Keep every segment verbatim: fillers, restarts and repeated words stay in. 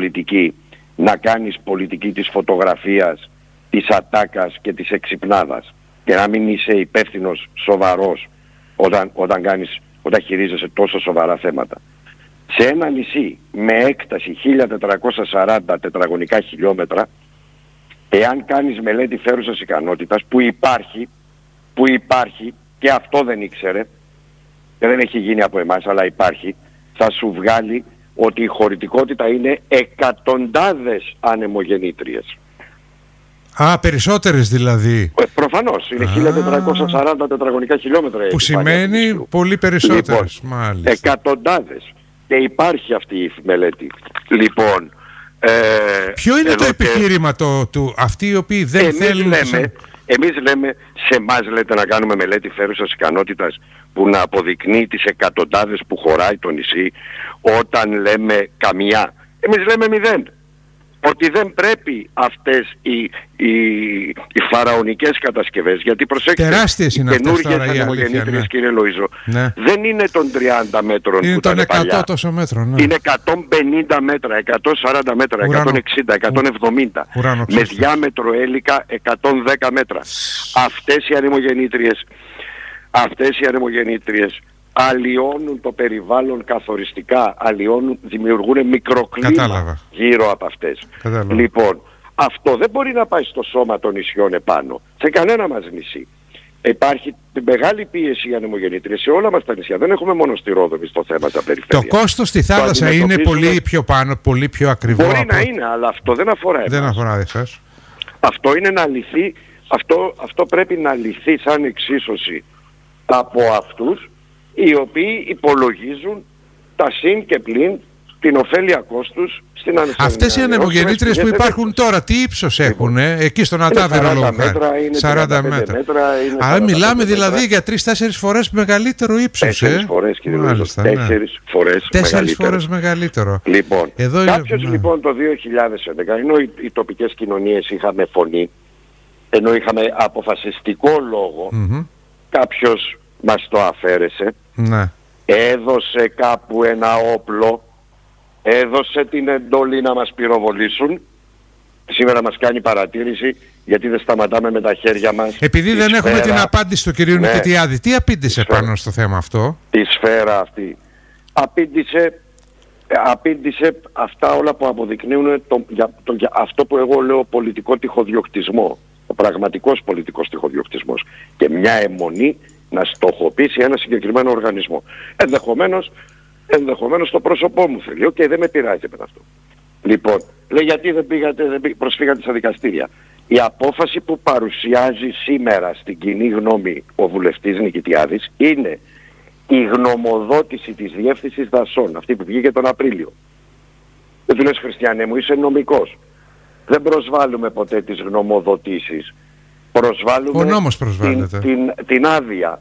πολιτική να κάνεις πολιτική της φωτογραφίας, της ατάκας και της εξυπνάδας και να μην είσαι υπεύθυνος, σοβαρός όταν, όταν, κάνεις, όταν χειρίζεσαι τόσο σοβαρά θέματα. Σε ένα νησί με έκταση χίλια τετρακόσια σαράντα τετραγωνικά χιλιόμετρα, εάν κάνεις μελέτη φέρουσας ικανότητας που υπάρχει, που υπάρχει και αυτό δεν ήξερε και δεν έχει γίνει από εμάς αλλά υπάρχει, θα σου βγάλει ότι η χωρητικότητα είναι εκατοντάδες ανεμογεννήτριες. Α, περισσότερες δηλαδή. Ε, προφανώς, είναι χίλια τετρακόσια σαράντα τετραγωνικά χιλιόμετρα. Που σημαίνει πολύ περισσότερες. Λοιπόν, μάλιστα. Εκατοντάδες. Και υπάρχει αυτή η μελέτη. Λοιπόν, ε, ποιο είναι το και... επιχείρημα το, του, αυτοί οι οποίοι δεν εμείς θέλουν... Λέμε, σε... Εμείς λέμε, σε εμάς λέτε να κάνουμε μελέτη φέρουσας ικανότητας που να αποδεικνύει τις εκατοντάδες που χωράει το νησί, όταν λέμε καμιά. Εμείς λέμε μηδέν. Ότι δεν πρέπει αυτές οι, οι, οι φαραωνικές κατασκευές, γιατί προσέξτε, τεράστιες είναι οι καινούργιες ναι. ανεμογεννήτριες, κύριε Λοΐζο, ναι. δεν είναι των τριάντα μέτρων είναι που ήταν παλιά. Είναι εκατό τόσο μέτρο, ναι. Είναι εκατόν πενήντα μέτρα, εκατόν σαράντα μέτρα, Ουρανο... εκατόν εξήντα, εκατόν εβδομήντα. Ουρανο... Με διάμετρο έλικα εκατόν δέκα μέτρα. Αυτές οι ανεμογεννήτριες, αυτές οι ανεμογεννήτριες αλλοιώνουν το περιβάλλον καθοριστικά, αλλοιώνουν, δημιουργούν μικροκλίμα Κατάλαβα. γύρω από αυτές. Κατάλαβα. Λοιπόν, αυτό δεν μπορεί να πάει στο σώμα των νησιών επάνω, σε κανένα μας νησί. Υπάρχει μεγάλη πίεση για ανεμογεννήτριες σε όλα μας τα νησιά. Δεν έχουμε μόνο στη Ρόδομη στο θέμα τα περιφέρεια. Το κόστος στη θάλασσα είναι πολύ πιο πάνω, πολύ πιο ακριβό. Μπορεί από... να είναι, αλλά αυτό δεν αφορά εμάς. Δεν αφορά εσάς. Αυτό είναι να λυθεί, αυτό, αυτό πρέπει να λυθεί σαν εξίσωση από αυτούς οι οποίοι υπολογίζουν τα συν και πλην, την ωφέλεια κόστους στην ανεσανία. Αυτές οι ανεμογεννήτριες που υπάρχουν τώρα, τι ύψος έχουν, ε? εκεί στον Ατάβερο λόγω χάρη. σαράντα μέτρα. Αλλά μιλάμε δηλαδή για τρεις-τέσσερις φορές μεγαλύτερο ύψος. Τέσσερις ε? φορές, κύριε Μάλιστα, Λοΐζο, ναι. τέσσερις φορές Τέσσερις μεγαλύτερο. φορές μεγαλύτερο. Λοιπόν, Εδώ κάποιος είναι... λοιπόν το δύο χιλιάδες έντεκα, ενώ οι, οι τοπικές κοινωνίες είχαμε φωνή, ενώ είχαμε αποφασιστικό λόγο, Mm-hmm. κάποιος μας το αφαίρεσε, ναι. έδωσε κάπου ένα όπλο, έδωσε την εντολή να μας πυροβολήσουν. Σήμερα μας κάνει παρατήρηση γιατί δεν σταματάμε με τα χέρια μας. Επειδή δεν σφαίρα, έχουμε την απάντηση του κυρίου ναι, Νικητιάδη, τι απήντησε σφαίρα, πάνω στο θέμα αυτό? Η σφαίρα αυτή απήντησε, απήντησε αυτά όλα που αποδεικνύουν το, για, το, για αυτό που εγώ λέω πολιτικό τυχοδιοκτισμό, ο πραγματικός πολιτικός τυχοδιοκτισμός και μια αιμονή να στοχοποιήσει ένα συγκεκριμένο οργανισμό. Ενδεχομένως, ενδεχομένως το πρόσωπό μου θέλει. Οκ, okay, δεν με πειράζει με αυτό. Λοιπόν, λέει γιατί δεν πήγατε, δεν πήγατε, προσφύγατε στα δικαστήρια. Η απόφαση που παρουσιάζει σήμερα στην κοινή γνώμη ο βουλευτής Νικητιάδης είναι η γνωμοδότηση της Διεύθυνσης Δασών, αυτή που βγήκε τον Απρίλιο. Δεν του λες, Χριστιανέ μου, είσαι νομικός. Δεν προσβάλλουμε ποτέ τις γνωμοδοτήσεις. Προσβάλλουμε την, την, την άδεια,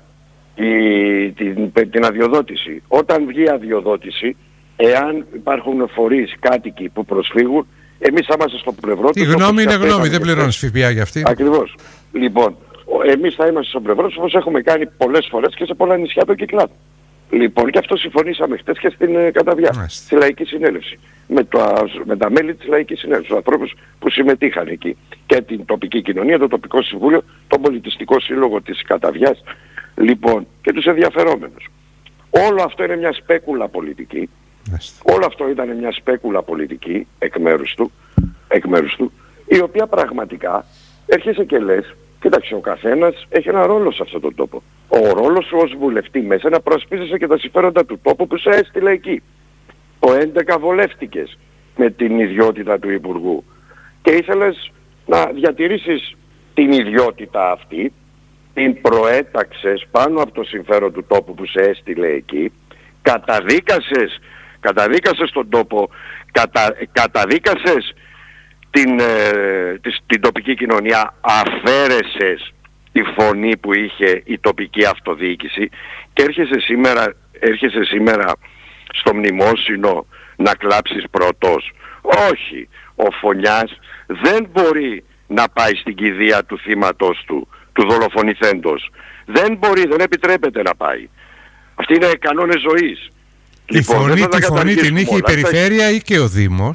την, την, την αδειοδότηση. Όταν βγει αδειοδότηση, εάν υπάρχουν φορείς, κάτοικοι που προσφύγουν, εμείς θα είμαστε στο πλευρό τους. Η γνώμη είναι γνώμη, δεν πληρώνεις ΦΠΑ για αυτή. Ακριβώς. Λοιπόν, εμείς θα είμαστε στο πλευρό τους, όπως έχουμε κάνει πολλές φορές και σε πολλά νησιά των Κυκλάδων. Λοιπόν, και αυτό συμφωνήσαμε χτες και στην ε, Καταβιά, στη Λαϊκή Συνέλευση. Με, το, με τα μέλη της Λαϊκής Συνέλευσης, τους ανθρώπους που συμμετείχαν εκεί. Και την τοπική κοινωνία, το τοπικό συμβούλιο, τον πολιτιστικό σύλλογο της Καταβιάς, λοιπόν, και τους ενδιαφερόμενους. Όλο αυτό είναι μια σπέκουλα πολιτική. Yes. Όλο αυτό ήταν μια σπέκουλα πολιτική εκ μέρους του, εκ μέρους του, η οποία πραγματικά έρχεσαι και λες, κοίταξε, ο καθένας έχει ένα ρόλο σε αυτόν τον τόπο. Ο ρόλος σου ως βουλευτή μέσα να προσπίζεσαι και τα συμφέροντα του τόπου που σε έστειλε εκεί. Το έντεκα βολεύτηκες με την ιδιότητα του Υπουργού και ήθελες να διατηρήσεις την ιδιότητα αυτή, την προέταξες πάνω από το συμφέρον του τόπου που σε έστειλε εκεί, καταδίκασες, καταδίκασες τον τόπο, κατα, καταδίκασες την, ε, της, την τοπική κοινωνία, αφαίρεσες τη φωνή που είχε η τοπική αυτοδιοίκηση και έρχεσαι σήμερα, έρχεσαι σήμερα στο μνημόσυνο να κλάψεις πρώτος. Όχι, ο Φωνιάς δεν μπορεί να πάει στην κηδεία του θύματος του, του δολοφονηθέντος. Δεν μπορεί, δεν επιτρέπεται να πάει. Αυτή είναι κανόνες ζωής. Η λοιπόν, φωνή, τη φωνή την είχε η περιφέρεια ή και ο Δήμος?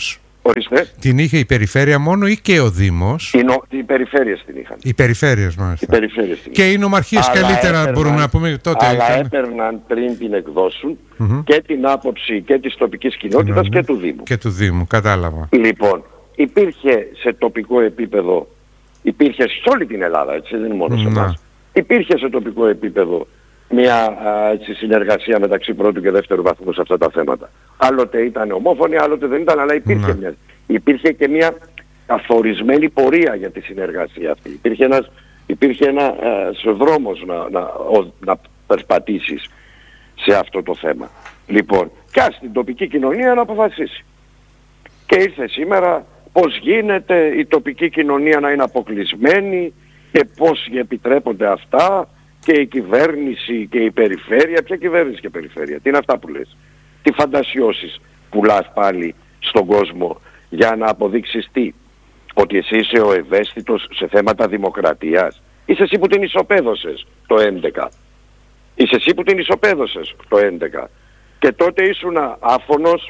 Ορίστε. Την είχε η περιφέρεια μόνο ή και ο Δήμος? Οι, νο... οι περιφέρειες την είχαν. Οι περιφέρειες μάλιστα. Οι περιφέρειες την και οι νομαρχίες καλύτερα έπαιρναν, μπορούμε να πούμε τότε. Αλλά ήταν... έπαιρναν πριν την εκδώσουν mm-hmm. και την άποψη και της τοπικής κοινότητας mm-hmm. και του Δήμου. Και του Δήμου, κατάλαβα. Λοιπόν, υπήρχε σε τοπικό επίπεδο, υπήρχε σε όλη την Ελλάδα, έτσι δεν είναι μόνο σε εμάς. Υπήρχε σε τοπικό επίπεδο μια α, έτσι, συνεργασία μεταξύ πρώτου και δεύτερου βαθμού σε αυτά τα θέματα. Άλλοτε ήταν ομόφωνοι, άλλοτε δεν ήταν, αλλά υπήρχε, μια, υπήρχε και μια καθορισμένη πορεία για τη συνεργασία αυτή. Υπήρχε ένας, υπήρχε ένα ε, δρόμος να, να, ο, να περπατήσεις σε αυτό το θέμα. Λοιπόν, και ας την τοπική κοινωνία να αποφασίσει. Και ήρθε σήμερα πώς γίνεται η τοπική κοινωνία να είναι αποκλεισμένη και πώς επιτρέπονται αυτά και η κυβέρνηση και η περιφέρεια. Ποια κυβέρνηση και περιφέρεια? Τι είναι αυτά που λες? Τι φαντασιώσεις πουλάς πάλι στον κόσμο για να αποδείξεις τι? Ότι εσύ είσαι ο ευαίσθητος σε θέματα δημοκρατίας? Είσαι εσύ που την ισοπαίδωσες το έντεκα. Είσαι εσύ που την ισοπαίδωσες το έντεκα. Και τότε ήσουν άφωνος,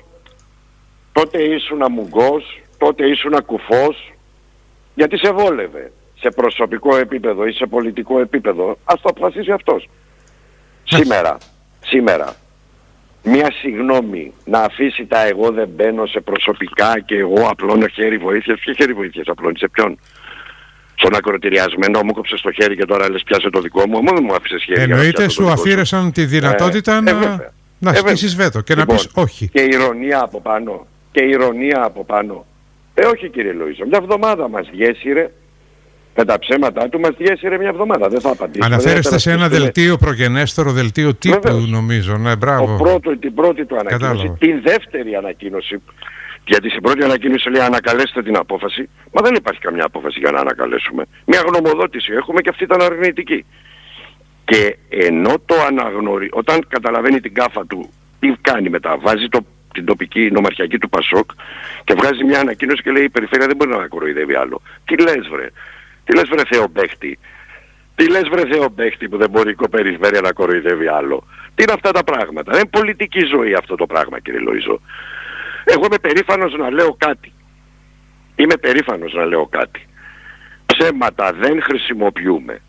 τότε ήσουν μουγκός, τότε ήσουν κουφός, γιατί σε βόλευε. Σε προσωπικό επίπεδο ή σε πολιτικό επίπεδο, ας το αποφασίσει αυτός. Σήμερα, σήμερα, μία συγγνώμη να αφήσει τα εγώ δεν μπαίνω σε προσωπικά και εγώ απλώνω χέρι βοήθειας. Ποιο χέρι βοήθειας απλώνει, σε ποιον? Στον ακροτηριασμένο μου κόψες το χέρι και τώρα λες πιάσε το δικό μου? Μόνο μου άφησες χέρι. Εννοείται σου αφήρεσαν τη δυνατότητα ε, να, ε, να ασκήσεις βέτο και λοιπόν, να πεις όχι. Και ηρωνία από πάνω. Και ηρωνία από πάνω. Ε, όχι κύριε Λοΐζο, μια εβδομάδα μας διέσυρε. Με τα ψέματά του μας διέσυρε μια εβδομάδα. Δεν θα απαντήσω. Αναφέρεστε σε ένα δελτίο προγενέστερο, δελτίο τύπου. Βεβαίως. Νομίζω. Ναι, μπράβο. Ο πρώτο, την πρώτη του ανακοίνωση. Κατάλαβα. Την δεύτερη ανακοίνωση. Γιατί στην πρώτη ανακοίνωση λέει ανακαλέστε την απόφαση. Μα δεν υπάρχει καμιά απόφαση για να ανακαλέσουμε. Μια γνωμοδότηση έχουμε και αυτή ήταν αρνητική. Και ενώ το αναγνωρίζει, όταν καταλαβαίνει την κάφα του, τι κάνει μετά? Βάζει το, την τοπική νομαρχιακή του Πασόκ και βγάζει μια ανακοίνωση και λέει η περιφέρεια δεν μπορεί να κοροϊδεύει άλλο. Τι λες βρε? Τι λες βρε Θεομπέχτη? Τι λες βρε Θεομπέχτη που δεν μπορεί η κοπερισβέρεια να κοροϊδεύει άλλο? Τι είναι αυτά τα πράγματα? Δεν είναι πολιτική ζωή αυτό το πράγμα κύριε Λοΐζο. Εγώ είμαι περήφανος να λέω κάτι. Είμαι περήφανος να λέω κάτι. Ψέματα δεν χρησιμοποιούμε.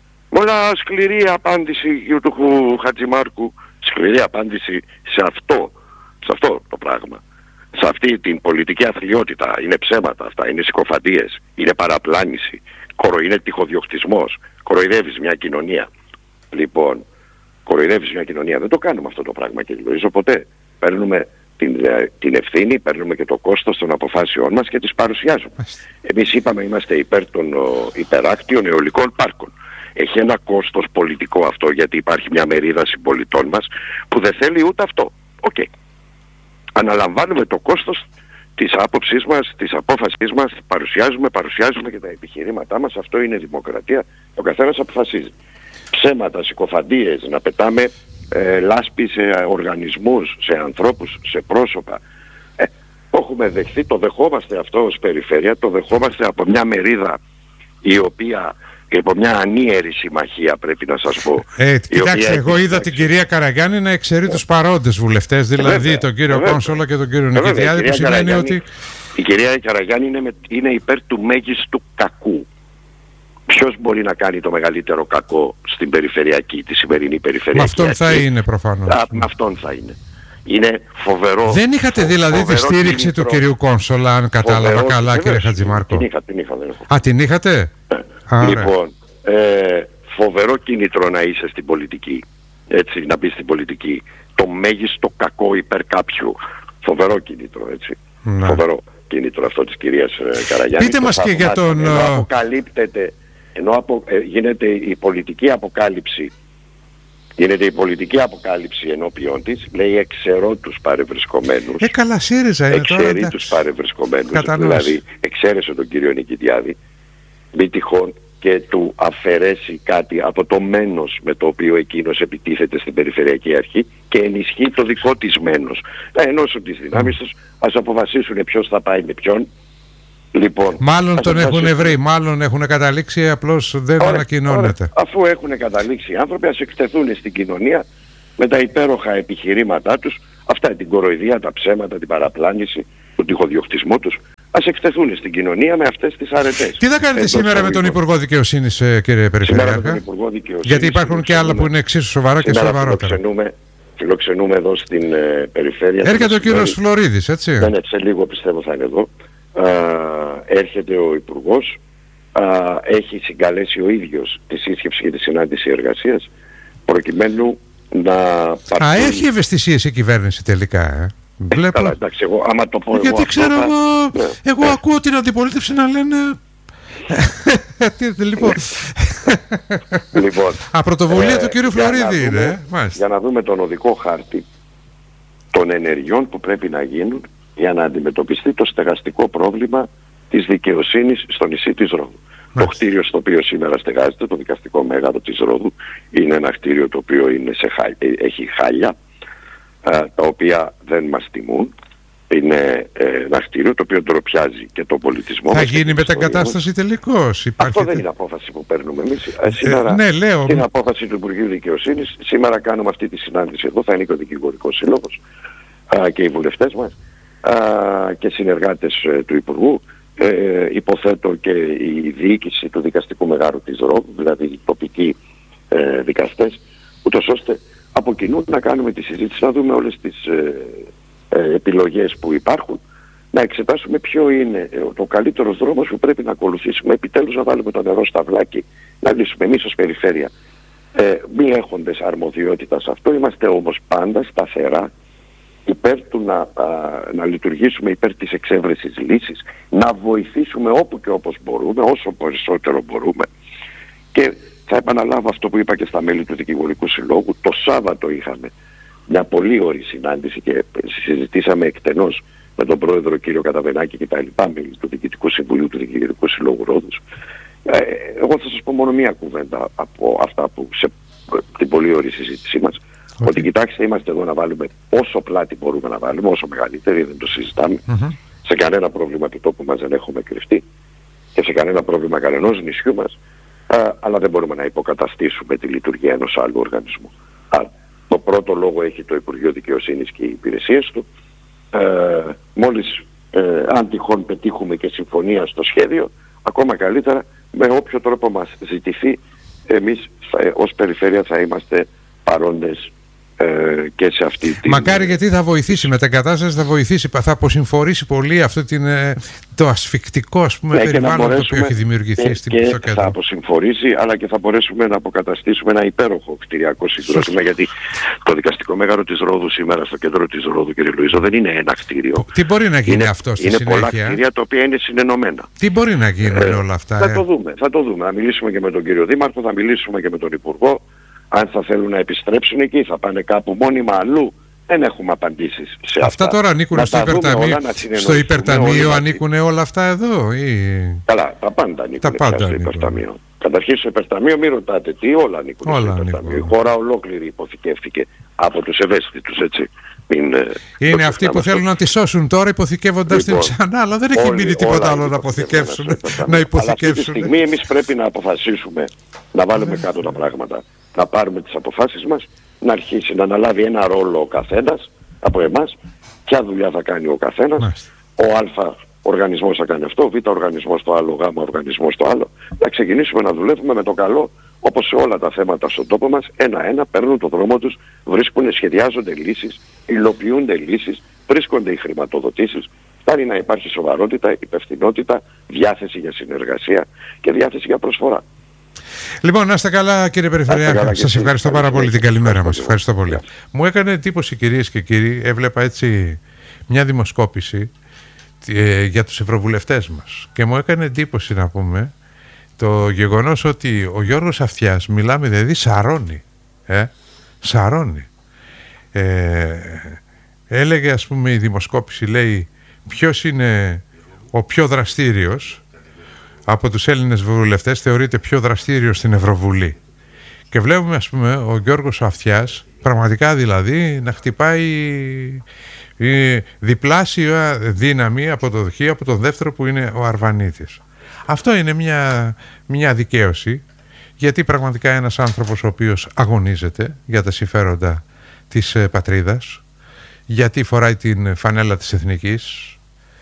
Όλα σκληρή απάντηση του Χατζημάρκου. Σκληρή απάντηση σε αυτό. Σε αυτό το πράγμα. Σε αυτή την πολιτική αθλιότητα. Είναι ψέματα αυτά. Είναι συκοφαντίες. Είναι παραπλάνηση. Κορο, είναι τυχοδιοκτισμός. Κοροϊδεύεις μια κοινωνία. Λοιπόν, κοροϊδεύεις μια κοινωνία. Δεν το κάνουμε αυτό το πράγμα κύριε Λοΐζο ποτέ. Παίρνουμε την, την ευθύνη, παίρνουμε και το κόστος των αποφάσεών μας και τις παρουσιάζουμε. Εμείς είπαμε είμαστε υπέρ των υπεράκτιων αιωλικών πάρκων. Έχει ένα κόστος πολιτικό αυτό γιατί υπάρχει μια μερίδα συμπολιτών μας που δεν θέλει ούτε αυτό. Οκ. Okay. Αναλαμβάνουμε το κόστος της άποψής μας, της απόφασής μας, παρουσιάζουμε, παρουσιάζουμε και τα επιχειρήματά μας. Αυτό είναι δημοκρατία. Ο καθένας αποφασίζει. Ψέματα, συκοφαντίες, να πετάμε ε, λάσπη σε οργανισμούς, σε ανθρώπους, σε πρόσωπα. Ε, το έχουμε δεχθεί, το δεχόμαστε αυτό ως περιφέρεια, το δεχόμαστε από μια μερίδα η οποία και από μια ανίερη συμμαχία πρέπει να σας πω. Ε, κοιτάξτε, εγώ είδα την κυρία Καραγιάννη να εξαιρεί τους παρόντες βουλευτές, δηλαδή ε, τον κύριο ε, Κόνσολα και τον κύριο Νικητιάδη, που σημαίνει ότι... Η κυρία Καραγιάννη είναι, με, είναι υπέρ του μέγιστου κακού. Ποιος μπορεί να κάνει το μεγαλύτερο κακό στην περιφερειακή, τη σημερινή περιφερειακή? Με αυτόν θα είναι προφανώς. Α, με αυτόν θα είναι. Είναι φοβερό. Δεν είχατε φο, δηλαδή τη στήριξη κίνητρο, του κυρίου Κόνσολα, αν κατάλαβα φοβερό, καλά βεβαίως, κύριε Χατζημάρκο? Την είχα, την είχα, δεν έχω. Α, την είχατε? Α, λοιπόν, ε, φοβερό κίνητρο να είσαι στην πολιτική. Έτσι, να μπεις στην πολιτική. Το μέγιστο κακό υπέρ κάποιου. Φοβερό κίνητρο, έτσι. Να. Φοβερό κίνητρο αυτό της κυρίας ε, Καραγιάννη. Πείτε μας και για τον... Ενώ αποκαλύπτεται, ενώ απο, ε, γίνεται η πολιτική αποκάλυψη, γίνεται η πολιτική αποκάλυψη ενώπιον της, λέει εξαιρώ τους παρευρισκομένους. Ε, καλά, ΣΥΡΙΖΑ είναι τώρα. Εξαιρεί τους παρευρισκομένους. Δηλαδή, εξαίρεσε τον κύριο Νικητιάδη, μη τυχόν και του αφαιρέσει κάτι από το μένος με το οποίο εκείνος επιτίθεται στην Περιφερειακή Αρχή και ενισχύει το δικό της μένος. Να ενώσουν τις δυνάμεις τους, ας αποφασίσουν ποιος θα πάει με ποιον. Λοιπόν, μάλλον τον έχουν βρει, μάλλον έχουν καταλήξει, απλώς δεν ωραία, ανακοινώνεται. Ωραία. Αφού έχουν καταλήξει οι άνθρωποι, ας εκτεθούν στην κοινωνία με τα υπέροχα επιχειρήματά τους, αυτά την κοροϊδία, τα ψέματα, την παραπλάνηση τον τυχοδιοκτισμό τους, ας εκτεθούν στην κοινωνία με αυτές τις αρετές. Τι θα κάνετε Εντός σήμερα με τον Υπουργό Δικαιοσύνης, κύριε Περιφερειάρχα? Γιατί υπάρχουν και άλλα που είναι εξίσου σοβαρά και σοβαρότερα. Φιλοξενούμε, φιλοξενούμε εδώ στην ε, περιφέρεια. Έρχεται ο κύριος Φλωρίδης, έτσι? Δεν είναι, σε λίγο πιστεύω θα είναι εδώ. Α, έρχεται ο Υπουργός, α, έχει συγκαλέσει ο ίδιος τη σύσκεψη για τη συνάντηση εργασίας, προκειμένου να... Α, έχει ευαισθησίες η κυβέρνηση τελικά, ε. Βλέπω... Καλά, εντάξει, εγώ άμα το πω γιατί εγώ ξέρω αυτό, εγώ, ναι. εγώ ναι. ακούω την αντιπολίτευση να λένε λοιπόν, λοιπόν Α, πρωτοβουλία ε, του κύριου Φλωρίδη είναι. Για να δούμε τον οδικό χάρτη των ενεργειών που πρέπει να γίνουν για να αντιμετωπιστεί το στεγαστικό πρόβλημα της δικαιοσύνης στο νησί της Ρόδου. Μάλιστα. Το κτίριο στο οποίο σήμερα στεγάζεται, το δικαστικό μέγαρο της Ρόδου, είναι ένα κτίριο το οποίο είναι σε χα... έχει χάλια, τα οποία δεν μας τιμούν. Είναι ε, ένα κτίριο το οποίο ντροπιάζει και τον πολιτισμό. Θα γίνει μεταγκατάσταση τελικώς? Αυτό δεν είναι απόφαση που παίρνουμε εμείς. Ε, σήμερα, ε, ναι, λέω. Είναι απόφαση του Υπουργείου Δικαιοσύνης. Σήμερα κάνουμε αυτή τη συνάντηση εδώ. Θα είναι και ο Δικηγορικός Σύλλογος α, και οι βουλευτές μας α, και συνεργάτες ε, του Υπουργού. Ε, υποθέτω και η διοίκηση του δικαστικού μεγάρου της Ρόδου, δηλαδή οι τοπικοί ε, δικαστές, ούτως ώστε από κοινού να κάνουμε τη συζήτηση, να δούμε όλες τις ε, ε, επιλογές που υπάρχουν, να εξετάσουμε ποιο είναι το καλύτερος δρόμος που πρέπει να ακολουθήσουμε. Επιτέλους να βάλουμε το νερό στα βλάκι, να λύσουμε εμείς ως περιφέρεια, ε, μη έχοντες αρμοδιότητα σε αυτό. Είμαστε όμως πάντα σταθερά υπέρ του να, α, να λειτουργήσουμε υπέρ της εξέβρεσης λύσης, να βοηθήσουμε όπου και όπως μπορούμε, όσο περισσότερο μπορούμε. Και θα επαναλάβω αυτό που είπα και στα μέλη του Δικηγορικού Συλλόγου. Το Σάββατο είχαμε μια πολύ ωραία συνάντηση και συζητήσαμε εκτενώς με τον πρόεδρο κύριο Καταβενάκη και τα λοιπά μέλη του Διοικητικού Συμβουλίου του Δικηγορικού Συλλόγου Ρόδους. Ε, εγώ θα σας πω μόνο μία κουβέντα από αυτά που σε την πολύ ωραία συζήτησή μας. Okay. Ότι κοιτάξτε, είμαστε εδώ να βάλουμε όσο πλάτη μπορούμε να βάλουμε, όσο μεγαλύτερη, δεν το συζητάμε. Mm-hmm. Σε κανένα πρόβλημα του τόπου μας δεν έχουμε κρυφτεί και σε κανένα πρόβλημα κανενός νησιού μας. Α, αλλά δεν μπορούμε να υποκαταστήσουμε τη λειτουργία ενός άλλου οργανισμού. Α, το πρώτο λόγο έχει το Υπουργείο Δικαιοσύνης και οι υπηρεσίες του. Ε, μόλις ε, αν τυχόν πετύχουμε και συμφωνία στο σχέδιο, ακόμα καλύτερα, με όποιο τρόπο μας ζητηθεί, εμείς θα, ως περιφέρεια θα είμαστε παρόντες ε, και σε αυτή τη... Μακάρι, γιατί θα βοηθήσει, με τα κατάσταση θα βοηθήσει, θα αποσυμφορήσει πολύ αυτό την, το ασφικτικό, ας πούμε, ναι, περιβάλλον το οποίο έχει δημιουργηθεί και, στην και στο θα αποσυμφορήσει, αλλά και θα μπορέσουμε να αποκαταστήσουμε ένα υπέροχο κτηριακό συγκρότημα, γιατί το δικαστικό μέγαρο της Ρόδου σήμερα στο κέντρο της Ρόδου, κύριε Λουίζο, δεν είναι ένα κτίριο. Τι μπορεί να γίνει είναι, αυτό στη είναι συνέχεια? Είναι πολλά κτίρια τα οποία είναι συνενωμένα. Τι μπορεί να γίνει ε, όλα αυτά? Θα ε? το δούμε, θα το δούμε. Θα μιλήσουμε και με τον κύριο Δήμαρχο, θα μιλήσουμε και με τον Υπουργό. Αν θα θέλουν να επιστρέψουν εκεί, θα πάνε κάπου μόνιμα αλλού. Δεν έχουμε απαντήσεις σε αυτά. Αυτά τώρα ανήκουν στο υπερταμείο. Στο υπερταμείο ανήκουν όλα αυτά εδώ ή... Καλά, τα πάντα ανήκουν τα πάντα στο ανήκουν. υπερταμείο. Καταρχήν στο υπερταμείο μην ρωτάτε τι, όλα ανήκουν όλα στο υπερταμείο. Ανήκουν. Η χώρα ολόκληρη υποθηκεύτηκε από τους ευαίσθητους, έτσι. Μην, είναι αυτοί που θέλουν να τη σώσουν τώρα υποθηκεύοντας λοιπόν, την ξανά, αλλά δεν έχει μείνει τίποτα άλλο να αποθηκεύσουν. Να υποθηκεύσουν. Αυτή τη στιγμή εμείς πρέπει να αποφασίσουμε να βάλουμε κάτω τα πράγματα, να πάρουμε τις αποφάσεις μας, να αρχίσει να αναλάβει ένα ρόλο ο καθένας από εμάς, ποια δουλειά θα κάνει ο καθένας. Μάλιστα. Ο Α οργανισμός θα κάνει αυτό, ο Β οργανισμός το άλλο, Γ οργανισμός το άλλο. Να ξεκινήσουμε να δουλεύουμε με το καλό, όπως σε όλα τα θέματα στον τόπο μας, ένα-ένα παίρνουν το δρόμο τους, βρίσκουν, σχεδιάζονται λύσεις, υλοποιούνται λύσεις, βρίσκονται οι χρηματοδοτήσεις. Φτάνει να υπάρχει σοβαρότητα, υπευθυνότητα, διάθεση για συνεργασία και διάθεση για προσφορά. Λοιπόν, να είστε καλά, κύριε Περιφερειάρχα. Σας ευχαριστώ πάρα πολύ. Την καλημέρα μας. Ευχαριστώ πολύ. Μου έκανε εντύπωση, κυρίες και κύριοι, έβλεπα έτσι μια δημοσκόπηση ε, για τους ευρωβουλευτές μας και μου έκανε εντύπωση, να πούμε, το γεγονός ότι ο Γιώργος Αυτιάς, μιλάμε δηλαδή σαρώνει, ε, σαρώνει. Ε, έλεγε, ας πούμε, η δημοσκόπηση, λέει, ποιος είναι ο πιο δραστήριος από τους Έλληνες βουλευτές, θεωρείται πιο δραστήριος στην Ευρωβουλή. Και βλέπουμε, ας πούμε, ο Γιώργος Αυτιάς, πραγματικά δηλαδή, να χτυπάει η διπλάσια δύναμη από το δοχείο, από τον δεύτερο που είναι ο Αρβανίτης. Αυτό είναι μια, μια δικαίωση, γιατί πραγματικά ένας άνθρωπος ο οποίος αγωνίζεται για τα συμφέροντα της ε, πατρίδας, γιατί φοράει την φανέλα της εθνικής,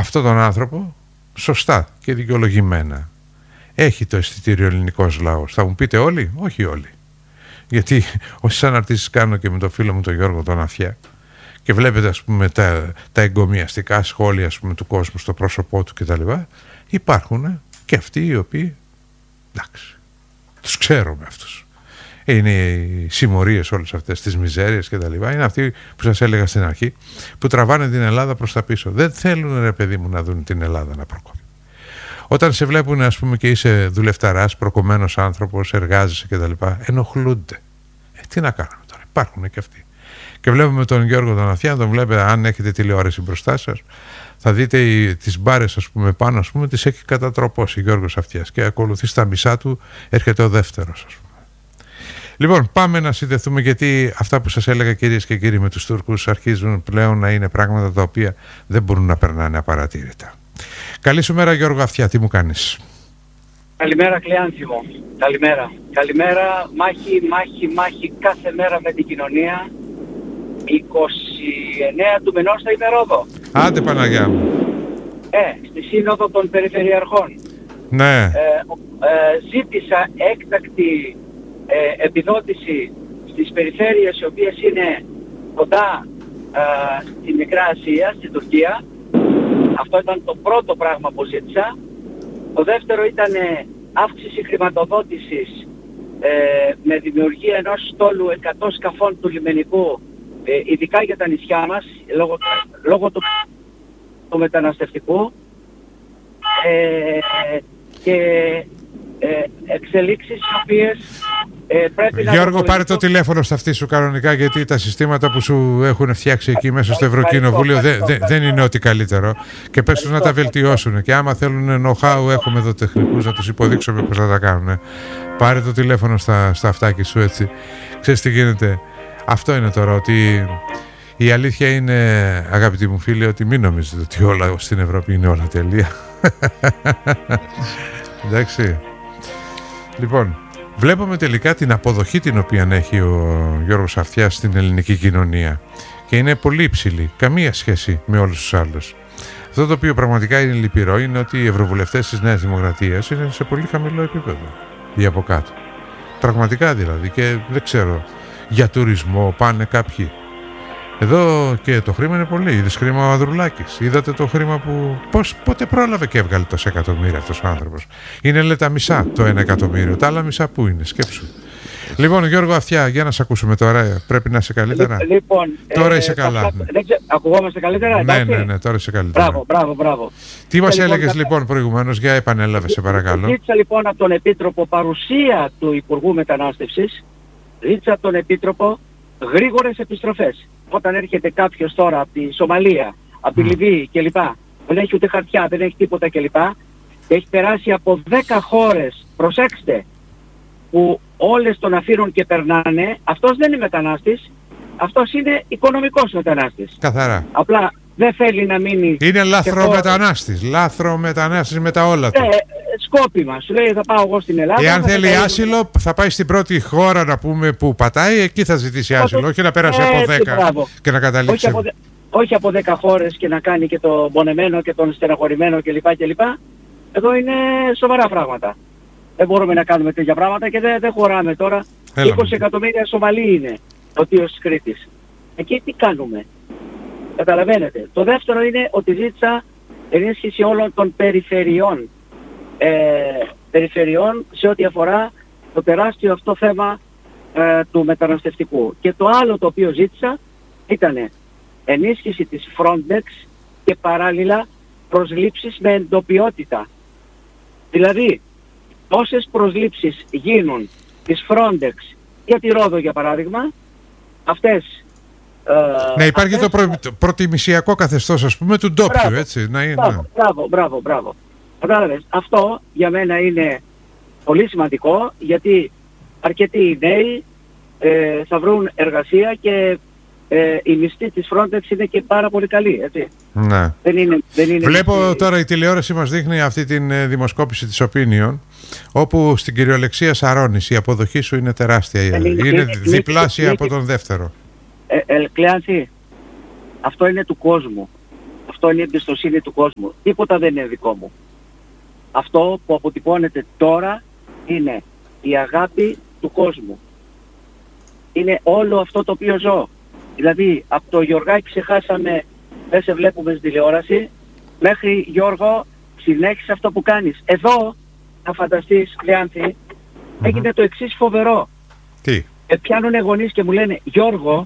αυτόν τον άνθρωπο σωστά και δικαιολογημένα. Έχει το αισθητήριο ελληνικός λαός. Θα μου πείτε όλοι? Όχι όλοι. Γιατί όσες αναρτήσεις κάνω και με τον φίλο μου τον Γιώργο τον Αφιά και βλέπετε ας πούμε τα, τα εγκομιαστικά σχόλια ας πούμε, του κόσμου στο πρόσωπό του κτλ. Υπάρχουν και αυτοί οι οποίοι, εντάξει, τους ξέρουμε αυτούς. Είναι οι συμμορίες όλες αυτές τις μιζέριες και τα λοιπά. Είναι αυτοί που σας έλεγα στην αρχή που τραβάνε την Ελλάδα προς τα πίσω. Δεν θέλουν ρε παιδί μου να δουν την Ελλάδα να προκόπτει. Όταν σε βλέπουν ας πούμε και είσαι δουλευταράς, προκομμένος άνθρωπος, εργάζεσαι και τα λοιπά, ενοχλούνται. Ε, τι να κάνουμε τώρα, υπάρχουν και αυτοί. Και βλέπουμε τον Γιώργο τον Αθιά, τον βλέπετε αν έχετε τηλεόραση μπροστά σας, θα δείτε οι, τις μπάρες ας πούμε πάνω ας πούμε, τις έχει κατατροπώσει Γιώργος Αυτιάς και ακολουθεί στα μισά του, έρχεται ο δεύτερος ας πούμε. Λοιπόν, πάμε να συνδεθούμε γιατί αυτά που σας έλεγα κυρίες και κύριοι με τους Τούρκους αρχίζουν πλέον να είναι πράγματα τα οποία δεν μπορούν να περνάνε απαρατήρητα. Καλή σου μέρα Γιώργο Αυτιά, τι μου κάνεις? Καλημέρα Κλεάνθη μου, καλημέρα. Καλημέρα, μάχη, μάχη, μάχη κάθε μέρα με την κοινωνία. είκοσι εννέα του μηνός θα είμαι Ρόδο. Άντε Παναγιά μου. Ε, στη Σύνοδο των Περιφερειαρχών. Ναι. Ε, ε, ζήτησα έκτακτη ε, επιδότηση στις περιφέρειες οι οποίες είναι κοντά ε, στη Μικρά Ασία, στην Τουρκία. Αυτό ήταν το πρώτο πράγμα που ζήτησα. Το δεύτερο ήταν αύξηση χρηματοδότησης ε, με δημιουργία ενός στόλου εκατό σκαφών του λιμενικού, ε, ειδικά για τα νησιά μας, λόγω, λόγω του, του μεταναστευτικού ε, και ε, εξελίξεις οι οποίες ε, πρέπει να... Γιώργο, πάρε το τηλέφωνο στα αυτή σου κανονικά, γιατί τα συστήματα που σου έχουν φτιάξει εκεί μέσα στο Ευρωκοινοβούλιο δεν δε, δε είναι ό,τι καλύτερο και πες τους να τα βελτιώσουν και άμα θέλουν know-how έχουμε εδώ τεχνικούς να τους υποδείξουμε πώς θα τα κάνουν. Πάρε το τηλέφωνο στα, στα αυτάκι σου έτσι. Ξέρεις τι γίνεται? Αυτό είναι τώρα, ότι η αλήθεια είναι, αγαπητοί μου φίλοι, ότι μην νομίζετε ότι όλα στην Ευρώπη είναι όλα τελεία. Εντάξει. Λοιπόν, βλέπουμε τελικά την αποδοχή την οποία έχει ο Γιώργος Αυτιάς στην ελληνική κοινωνία και είναι πολύ υψηλή, καμία σχέση με όλους τους άλλους. Αυτό το οποίο πραγματικά είναι λυπηρό είναι ότι οι ευρωβουλευτές της Νέας Δημοκρατίας είναι σε πολύ χαμηλό επίπεδο ή από κάτω. Πραγματικά δηλαδή, και δεν ξέρω, για τουρισμό πάνε κάποιοι. Εδώ και το χρήμα είναι πολύ. Είδες χρήμα ο Ανδρουλάκης? Είδατε το χρήμα που... Πώς, πότε πρόλαβε και έβγαλε τόσα εκατομμύρια αυτός ο άνθρωπος? Είναι λέει τα μισά το ένα εκατομμύριο. Τα άλλα μισά πού είναι? Σκέψου. Λοιπόν, Γιώργο Αυτιά, για να σε ακούσουμε τώρα. Πρέπει να είσαι καλύτερα. Λοιπόν, τώρα ε, είσαι καλά. Θα... Ναι. Ακουγόμαστε καλύτερα, εντάξει? Ναι, ναι, ναι, τώρα είσαι καλύτερα. Μπράβο, μπράβο, μπράβο. Τι μας λοιπόν, έλεγες λοιπόν προηγουμένως? Για επανέλαβε, σε παρακαλώ. Ζήτησα λοιπόν από τον Επίτροπο, παρουσία του Υπουργού Μετανάστευσης, ζήτησα από τον Επίτροπο γρήγορες επιστροφές. Όταν έρχεται κάποιος τώρα από τη Σομαλία, από τη mm. Λιβύη κλπ. Δεν έχει ούτε χαρτιά, δεν έχει τίποτα κλπ. Και έχει περάσει από δέκα χώρες, προσέξτε, που όλες τον αφήνουν και περνάνε. Αυτός δεν είναι μετανάστης, αυτός είναι οικονομικός μετανάστης. Καθαρά. Απλά δεν θέλει να μείνει... Είναι λάθρο-μετανάστης, λάθρο-μετανάστης με τα όλα του. Ε, σκόπιμα, σου λέει θα πάω εγώ στην Ελλάδα. Εάν θέλει θα άσυλο, θα πάει στην πρώτη χώρα να πούμε που πατάει, εκεί θα ζητήσει άσυλο, όχι να πέρασε από δέκα και να καταλήξει. Όχι από, όχι από δέκα χώρες και να κάνει και τον πονεμένο και τον στεναχωρημένο κλπ. κλπ. Εδώ είναι σοβαρά πράγματα. Δεν μπορούμε να κάνουμε τέτοια πράγματα και δεν, δεν χωράμε τώρα. Έλα. είκοσι εκατομμύρια Σομαλοί είναι ο Τίος της Κρήτης. Εκεί τι κάνουμε? Καταλαβαίνετε. Το δεύτερο είναι ότι ζήτησα ενίσχυση όλων των περιφερειών. Ε, περιφερειών σε ό,τι αφορά το τεράστιο αυτό θέμα ε, του μεταναστευτικού. Και το άλλο το οποίο ζήτησα ήταν ενίσχυση της Frontex και παράλληλα προσλήψεις με εντοπιότητα. Δηλαδή, όσες προσλήψεις γίνουν της Frontex για τη Ρόδο για παράδειγμα, αυτές... Ε, να υπάρχει αυτές, το, προ, το προτιμησιακό καθεστώς ας πούμε του ντόπιου, μπράβο, έτσι. Να είναι, μπράβο, μπράβο, μπράβο, μπράβο. Κατάλαβες, αυτό για μένα είναι πολύ σημαντικό, γιατί αρκετοί νέοι ε, θα βρουν εργασία και ε, η μισθή της Frontex είναι και πάρα πολύ καλή, έτσι. Ναι. Δεν είναι, δεν είναι Βλέπω μισθή... τώρα η τηλεόραση μας δείχνει αυτή την ε, δημοσκόπηση της Opinion, όπου στην κυριολεξία σαρώνεις, η αποδοχή σου είναι τεράστια, είναι, είναι, είναι διπλάσια είναι, από τον δεύτερο. Ε, ε, Κλεάνθη, αυτό είναι του κόσμου. Αυτό Αυτό είναι η εμπιστοσύνη του κόσμου. Τίποτα δεν είναι δικό μου. Αυτό που αποτυπώνεται τώρα είναι η αγάπη του κόσμου. Είναι όλο αυτό το οποίο ζω. Δηλαδή, από το Γιωργάκη ξεχάσαμε, δεν σε βλέπουμε στην τηλεόραση, μέχρι Γιώργο, συνέχισε αυτό που κάνεις. Εδώ, να φανταστείς, Λεάνθη, mm-hmm. έγινε το εξής φοβερό. Τι? Ε, πιάνουν γονείς και μου λένε, Γιώργο,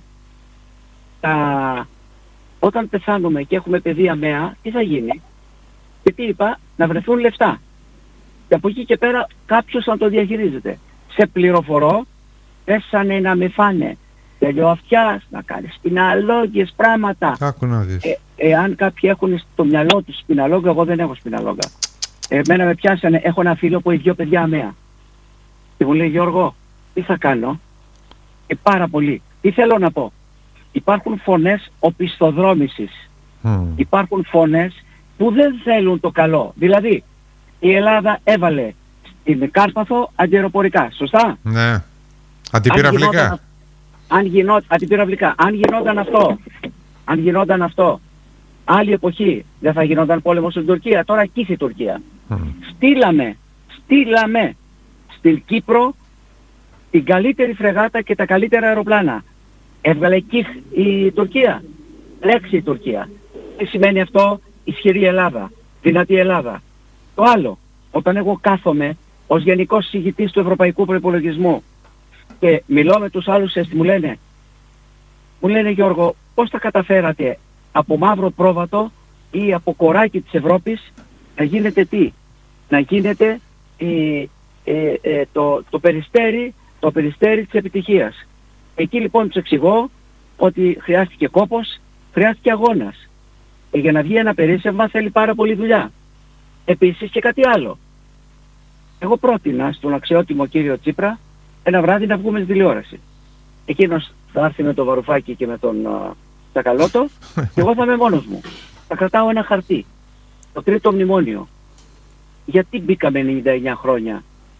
τα... όταν πεθάνουμε και έχουμε παιδί αμαία, τι θα γίνει? Και τι είπα? Να βρεθούν λεφτά. Και από εκεί και πέρα κάποιος να το διαχειρίζεται. Σε πληροφορώ, πέσανε να με φάνε. Τελειοαυτιάς, να κάνεις σπιναλόγγες, πράγματα. Άκου να δεις. Ε, εάν κάποιοι έχουν στο μυαλό τους σπιναλόγγα, εγώ δεν έχω σπιναλόγγα. Εμένα με πιάσανε, έχω ένα φίλο που έχει δύο παιδιά αμαία. Και μου λέει, Γιώργο, τι θα κάνω? Και πάρα πολύ. Τι θέλω να πω? Υπάρχουν φωνές οπισθοδρόμησης. Mm. Υπάρχουν φωνές που δεν θέλουν το καλό. Δηλαδή, η Ελλάδα έβαλε στην Κάρπαθο αντιεροπορικά. Σωστά? Ναι. Αντιπυραυλικά. Αν γινόταν, αντιπυραυλικά. Αν γινόταν αυτό, αν γινόταν αυτό, άλλη εποχή δεν θα γινόταν πόλεμος στην Τουρκία. Τώρα κύθει η Τουρκία. Mm. Στείλαμε, στείλαμε στην Κύπρο την καλύτερη φρεγάτα και τα καλύτερα αεροπλάνα. Έβγαλε κύθ η Τουρκία. Λέξη η Τουρκία. Τι σημαίνει αυτό? Ισχυρή Ελλάδα. Δυνατή Ελλάδα. Το άλλο, όταν εγώ κάθομαι ως γενικός συγητής του Ευρωπαϊκού Προϋπολογισμού και μιλώ με τους άλλους εστι, μου λένε, μου λένε Γιώργο, πώς τα καταφέρατε από μαύρο πρόβατο ή από κοράκι της Ευρώπης να γίνεται τι? Να γίνεται ε, ε, ε, το, το, περιστέρι, το περιστέρι της επιτυχίας. Εκεί λοιπόν τους εξηγώ ότι χρειάστηκε κόπος, χρειάστηκε αγώνας. Και για να βγει ένα περίσσευμα θέλει πάρα πολύ δουλειά. Επίσης και κάτι άλλο. Εγώ πρότεινα στον αξιότιμο κύριο Τσίπρα ένα βράδυ να βγούμε στη τηλεόραση. Εκείνος θα έρθει με το Βαρουφάκι και με τον Τσακαλώτο και εγώ θα είμαι μόνος μου. Θα κρατάω ένα χαρτί. Το τρίτο μνημόνιο. Γιατί μπήκαμε ενενήντα εννιά χρόνια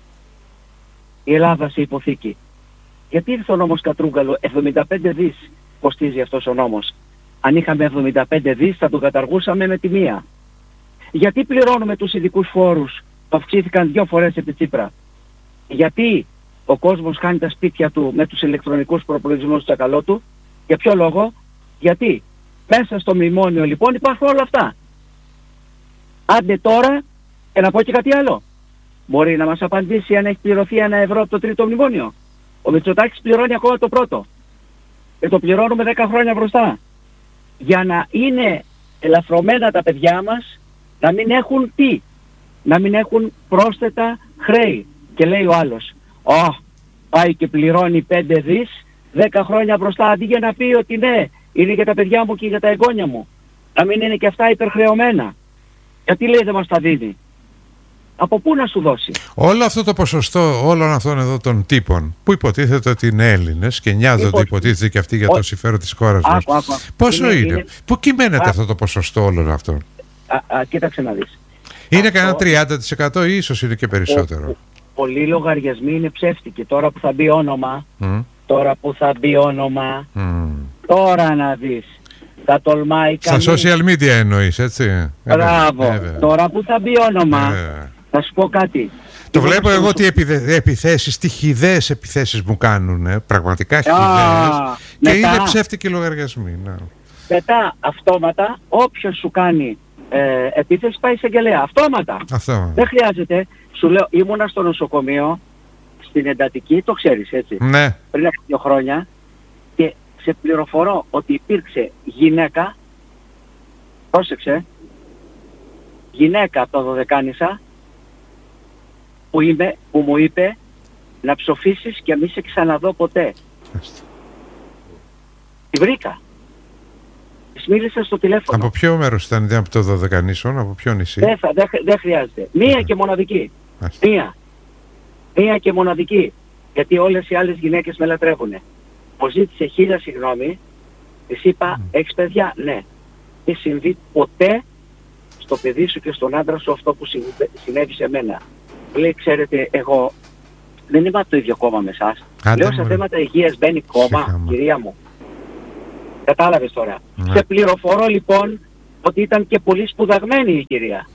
η Ελλάδα σε υποθήκη? Γιατί ήρθε ο νόμος Κατρούγκαλο? εβδομήντα πέντε δις κοστίζει αυτός ο νόμος. Αν είχαμε εβδομήντα πέντε δις θα τον καταργούσαμε με τη μία. Γιατί πληρώνουμε τους ειδικούς φόρους που αυξήθηκαν δύο φορές επί Τσίπρα? Γιατί ο κόσμος χάνει τα σπίτια του με τους ηλεκτρονικούς προπολογισμούς του Τσακαλώτου? Για ποιο λόγο? Γιατί μέσα στο μνημόνιο λοιπόν υπάρχουν όλα αυτά. Άντε τώρα, και να πω και κάτι άλλο. Μπορεί να μας απαντήσει αν έχει πληρωθεί ένα ευρώ από το τρίτο μνημόνιο? Ο Μητσοτάκης πληρώνει ακόμα το πρώτο. Και το πληρώνουμε δέκα χρόνια μπροστά. Για να είναι ελαφρωμένα τα παιδιά μας, να μην έχουν τι? Να μην έχουν πρόσθετα χρέη. Και λέει ο άλλος, «Ω, πάει και πληρώνει πέντε δις, δέκα χρόνια μπροστά, αντί για να πει ότι ναι, είναι για τα παιδιά μου και για τα εγγόνια μου. Να μην είναι και αυτά υπερχρεωμένα. Γιατί λέει δεν μας τα δίνει? Από πού να σου δώσει?» Όλο αυτό το ποσοστό όλων αυτών εδώ των τύπων που υποτίθεται ότι είναι Έλληνες και νοιάζονται Υπό... υποτίθεται και αυτοί για το συμφέρον της χώρας μας. Άκου, άκου. Πόσο είναι, είναι? είναι? Πού κυμαίνεται α, αυτό το ποσοστό όλων αυτών? Α, α, κοίταξε να δεις. Είναι αυτό... κανένα τριάντα τοις εκατό ή ίσως είναι και περισσότερο? Ο, πολλοί λογαριασμοί είναι ψεύτικοι. Τώρα που θα μπει όνομα, mm. τώρα που θα μπει όνομα, mm. τώρα να δεις. Θα τολμάει Στα κανείς. Social media εννοείς, έτσι? Μπράβο. Ε, τώρα που θα μπει όνομα, ε, θα σου πω κάτι. Το εγώ βλέπω εγώ ότι επιδε... επιθέσεις, τι χυδαίες επιθέσεις μου κάνουν, ε, πραγματικά χυδαίες, και μετά, είναι ψεύτικοι λογαριασμοί. Ναι. Μετά αυτόματα όποιος σου κάνει ε, επίθεση πάει εισαγγελέα. Αυτόματα. Αυτό. Δεν χρειάζεται. Σου λέω, ήμουνα στο νοσοκομείο, στην εντατική, το ξέρεις έτσι, ναι. πριν από δύο χρόνια, και σε πληροφορώ ότι υπήρξε γυναίκα, πρόσεξε, γυναίκα από το Δωδεκάνησα, που, είμαι, που μου είπε να ψοφήσεις και μη σε ξαναδώ ποτέ. Τη βρήκα. Της μίλησα στο τηλέφωνο. Από ποιο μέρος ήταν? Από το Δωδεκανήσων, από ποιο νησί? Δεν δε, δε χρειάζεται. Μία και μοναδική. Άστα. Μία. Μία και μοναδική. Γιατί όλες οι άλλες γυναίκες με λατρεύουνε. Μου ζήτησε χίλια συγγνώμη. Της είπα, mm. έχεις παιδιά? Ναι. Δεν συμβεί ποτέ στο παιδί σου και στον άντρα σου αυτό που συνέβη σε μένα. Λέει, ξέρετε, εγώ δεν είμαι από το ίδιο κόμμα με εσάς. Λέω, σε θέματα υγείας μπαίνει κόμμα, κυρία μου. Κατάλαβες τώρα. Ναι. Σε πληροφορώ λοιπόν ότι ήταν και πολύ σπουδαγμένη η κυρία.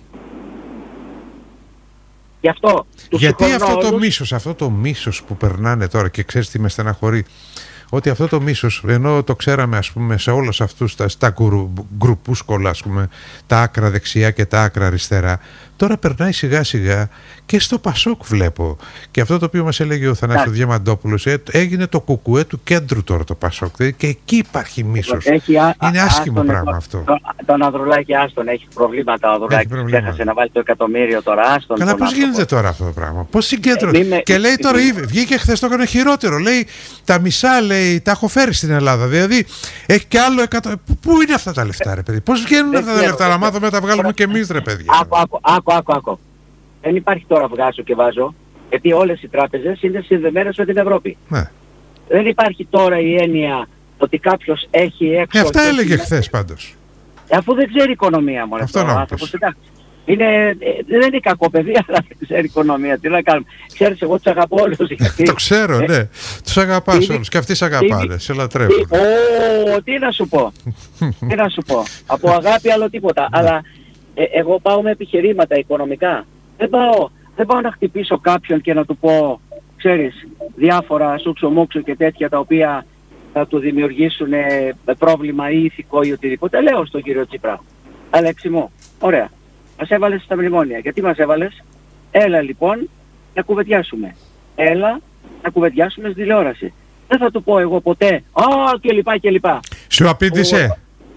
Γι' αυτό, γιατί αυτό όλους... το μίσος, αυτό το μίσος που περνάνε τώρα, και ξέρεις τι με στεναχωρεί, ότι αυτό το μίσος, ενώ το ξέραμε ας πούμε σε όλους αυτούς τα, τα γκρουπούσκολα, ας πούμε, τα άκρα δεξιά και τα άκρα αριστερά, τώρα περνάει σιγά σιγά και στο Πασόκ βλέπω. Και αυτό το οποίο μας έλεγε ο Θανάσιος Διαμαντόπουλος, ε, έγινε το κουκουέ του κέντρου τώρα το Πασόκ, και εκεί υπάρχει μίσος. Έχει, α, είναι άσχημο πράγμα τον, αυτό. Τον, τον Ανδρουλάκη άστον, έχει προβλήματα ο Ανδρουλάκης, ξέχασε να βάλει το εκατομμύριο τώρα, άστον. Καλά, πώς γίνεται τώρα αυτό το πράγμα, πώς συγκέντρωσε. Ε, και λέει τώρα, ε, βγήκε χθες, το έκανε χειρότερο, λέει τα μισά, λέει, τα έχω φέρει στην Ελλάδα, δηλαδή έχει και άλλο εκατό. Πού είναι αυτά τα λεφτά, ρε παιδί, πώς βγαίνουν αυτά τα λεφτά, να μάθουμε, τα βγάλουμε και εμείς, ρε παιδιά. Άκου, άκου, άκου. Δεν υπάρχει τώρα βγάζω και βάζω, γιατί όλες οι τράπεζες είναι συνδεμένες με την Ευρώπη. Ναι. Δεν υπάρχει τώρα η έννοια ότι κάποιος έχει έξω... Ε, αυτά έλεγε χθες πάντως. Ε, αφού δεν ξέρει οικονομία μόνο. Αυτό να πεις. Είναι, δεν είναι κακό παιδί, αλλά δεν ξέρει οικονομία. Τι να κάνουμε. Ξέρεις, εγώ τους αγαπώ όλους. Γιατί... Το ξέρω, ναι. Τους αγαπάς είναι... όλους. Και αυτοί σε αγαπάνε. Σε λατρεύουν. Ω, τι να σου πω. τι να σου πω. Από αγάπη άλλο τίποτα. Αλλά ε, εγώ πάω με επιχειρήματα οικονομικά. Δεν πάω, δεν πάω να χτυπήσω κάποιον και να του πω, ξέρεις, διάφορα σούξο μούξο και τέτοια τα οποία θα του δημιουργήσουν ε, πρόβλημα ή ηθικό ή οτιδήποτε. Λέω στον κύριο Τσίπρα, Αλέξη μου, ωραία, μας έβαλες στα μνημόνια. Γιατί μας έβαλες? Έλα λοιπόν να κουβεντιάσουμε. Έλα να κουβεντιάσουμε στη τηλεόραση. Δεν θα του πω εγώ ποτέ, α, και λοιπά και λοιπά. Σου απήντησε?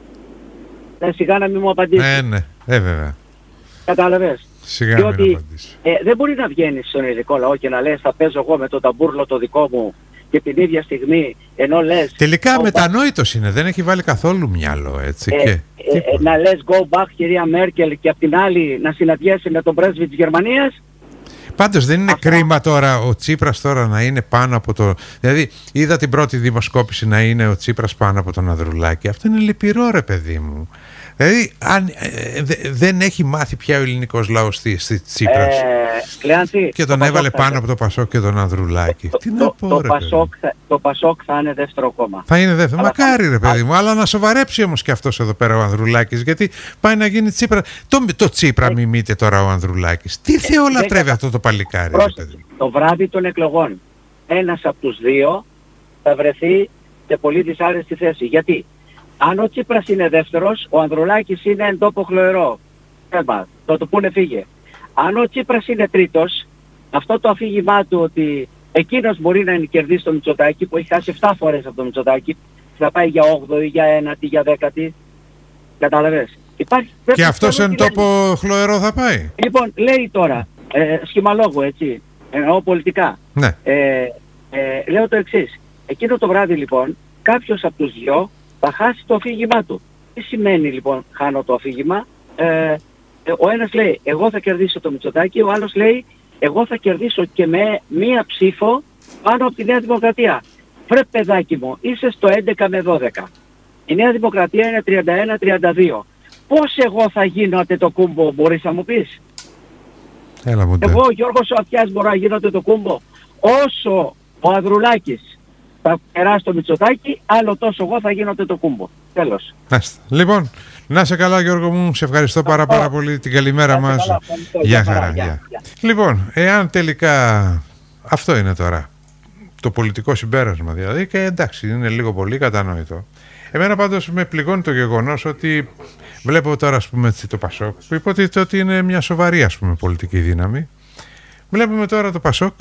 Ε, σιγά να μην μου απαντήσει. Ναι, ναι, ε, βέβαια. Κατάλαβες. Σιγά διότι ε, δεν μπορεί να βγαίνεις στον ελληνικό λαό και να λες θα παίζω εγώ με το ταμπούρλο το δικό μου και την ίδια στιγμή ενώ λες... Τελικά ο, μετανόητος είναι, δεν έχει βάλει καθόλου μυαλό, έτσι. Ε, και, ε, ε, να λες go back κυρία Μέρκελ και απ' την άλλη να συναντιέσαι με τον πρέσβη της Γερμανίας. Πάντως δεν είναι Αυτά. κρίμα τώρα ο Τσίπρας τώρα να είναι πάνω από το... Δηλαδή είδα την πρώτη δημοσκόπηση να είναι ο Τσίπρας πάνω από τον Ανδρουλάκη. Αυτό είναι λυπηρό, ρε παιδί μου. Δηλαδή αν, ε, δε, δεν έχει μάθει πια ο ελληνικός λαός στη, στη Τσίπρας. Ε, Κλεάνθη, και τον το έβαλε Πασόκ πάνω από το Πασόκ και τον Ανδρουλάκη. Το, Τι το, να πω, το, ρε, Πασόκ θα, το Πασόκ θα είναι δεύτερο κόμμα. Θα είναι δεύτερο. Αλλά Μακάρι, θα... ρε παιδί μου. Αλλά να σοβαρέψει όμως και αυτός εδώ πέρα ο Ανδρουλάκης. Γιατί πάει να γίνει Τσίπρα. Το, το Τσίπρα ε, μιμείται τώρα ο Ανδρουλάκης. Τι ε, θεολατρεύει ε, αυτό το παλικάρι, ρε παιδί. Το βράδυ των εκλογών ένας από τους δύο θα βρεθεί σε πολύ δυσάρεστη θέση. Γιατί αν ο Τσίπρας είναι δεύτερος, ο Ανδρουλάκης είναι εν τόπο χλωερό. Έμα, το το πούνε φύγε. Αν ο Τσίπρας είναι τρίτος, αυτό το αφήγημά του ότι εκείνος μπορεί να κερδίσει το Μητσοτάκη, που έχει χάσει επτά φορές από το Μητσοτάκη, θα πάει για όγδοη, για ένατη, για δέκατη. Κατάλαβες. Υπάρχει, και αυτός εν τόπο χλωερό θα πάει. Λοιπόν, λέει τώρα, ε, σχημαλόγο έτσι, εννοώ πολιτικά. Ναι. Ε, ε, λέω το εξής. Εκείνο το βράδυ λοιπόν, κάποιος από τους δυο θα χάσει το αφήγημά του. Τι σημαίνει λοιπόν χάνω το αφήγημα? Ε, ο ένας λέει εγώ θα κερδίσω το Μητσοτάκη, ο άλλος λέει εγώ θα κερδίσω και με μία ψήφο πάνω από τη Νέα Δημοκρατία. Βρε παιδάκι μου, είσαι στο έντεκα με δώδεκα. Η Νέα Δημοκρατία είναι τριάντα ένα τριάντα δύο. Πώς εγώ θα γίνω Αντετοκούμπο, μπορείς να μου πεις? Έλα, εγώ ο Γιώργος ο Αυτιάς μπορώ να γίνω Αντετοκούμπο. Όσο ο Ανδρουλάκης θα περάσει το Μητσοτάκη, άλλο τόσο εγώ θα γίνω Αντετοκούμπο. Τέλος. Λοιπόν, να σε καλά Γιώργο μου, σε ευχαριστώ πάρα πάρα πολύ, την καλημέρα μας. Γεια χαρά. Γεια. Λοιπόν, εάν τελικά αυτό είναι τώρα το πολιτικό συμπέρασμα δηλαδή, και εντάξει είναι λίγο πολύ κατανοητό. Εμένα πάντως με πληγώνει το γεγονός ότι βλέπω τώρα ας πούμε το Πασόκ, που υποτίθεται ότι είναι μια σοβαρή ας πούμε πολιτική δύναμη. Βλέπουμε τώρα το Πασόκ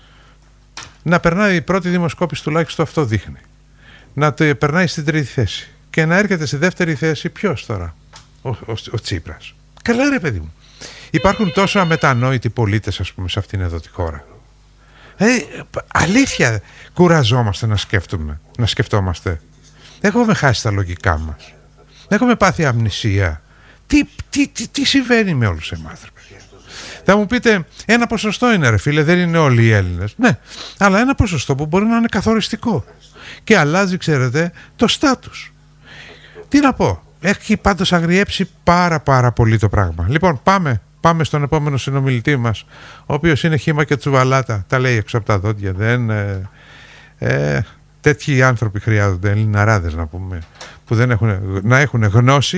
να περνάει η πρώτη δημοσκόπηση, τουλάχιστον αυτό δείχνει. Να το περνάει στην τρίτη θέση. Και να έρχεται στη δεύτερη θέση ποιος τώρα? Ο, ο, ο Τσίπρας. Καλά ρε παιδί μου. Υπάρχουν τόσο αμετανόητοι πολίτες ας πούμε σε αυτήν εδώ τη χώρα. Ε, αλήθεια κουραζόμαστε να σκέφτομαι, να σκεφτόμαστε. Έχουμε χάσει τα λογικά μας. Έχουμε πάθει αμνησία. Τι, τι, τι, τι συμβαίνει με όλους εμάς, ρε παιδιά? Θα μου πείτε, ένα ποσοστό είναι ρε φίλε, δεν είναι όλοι οι Έλληνες. Ναι, αλλά ένα ποσοστό που μπορεί να είναι καθοριστικό. Και αλλάζει, ξέρετε, το στάτους. Τι να πω, έχει πάντως αγριέψει πάρα πάρα πολύ το πράγμα. Λοιπόν, πάμε, πάμε στον επόμενο συνομιλητή μας, ο οποίος είναι χύμα και τσουβαλάτα. Τα λέει έξω από τα δόντια, δεν... Ε, ε, τέτοιοι άνθρωποι χρειάζονται, Ελληναράδες να πούμε, που δεν έχουν, να έχουν γνώση,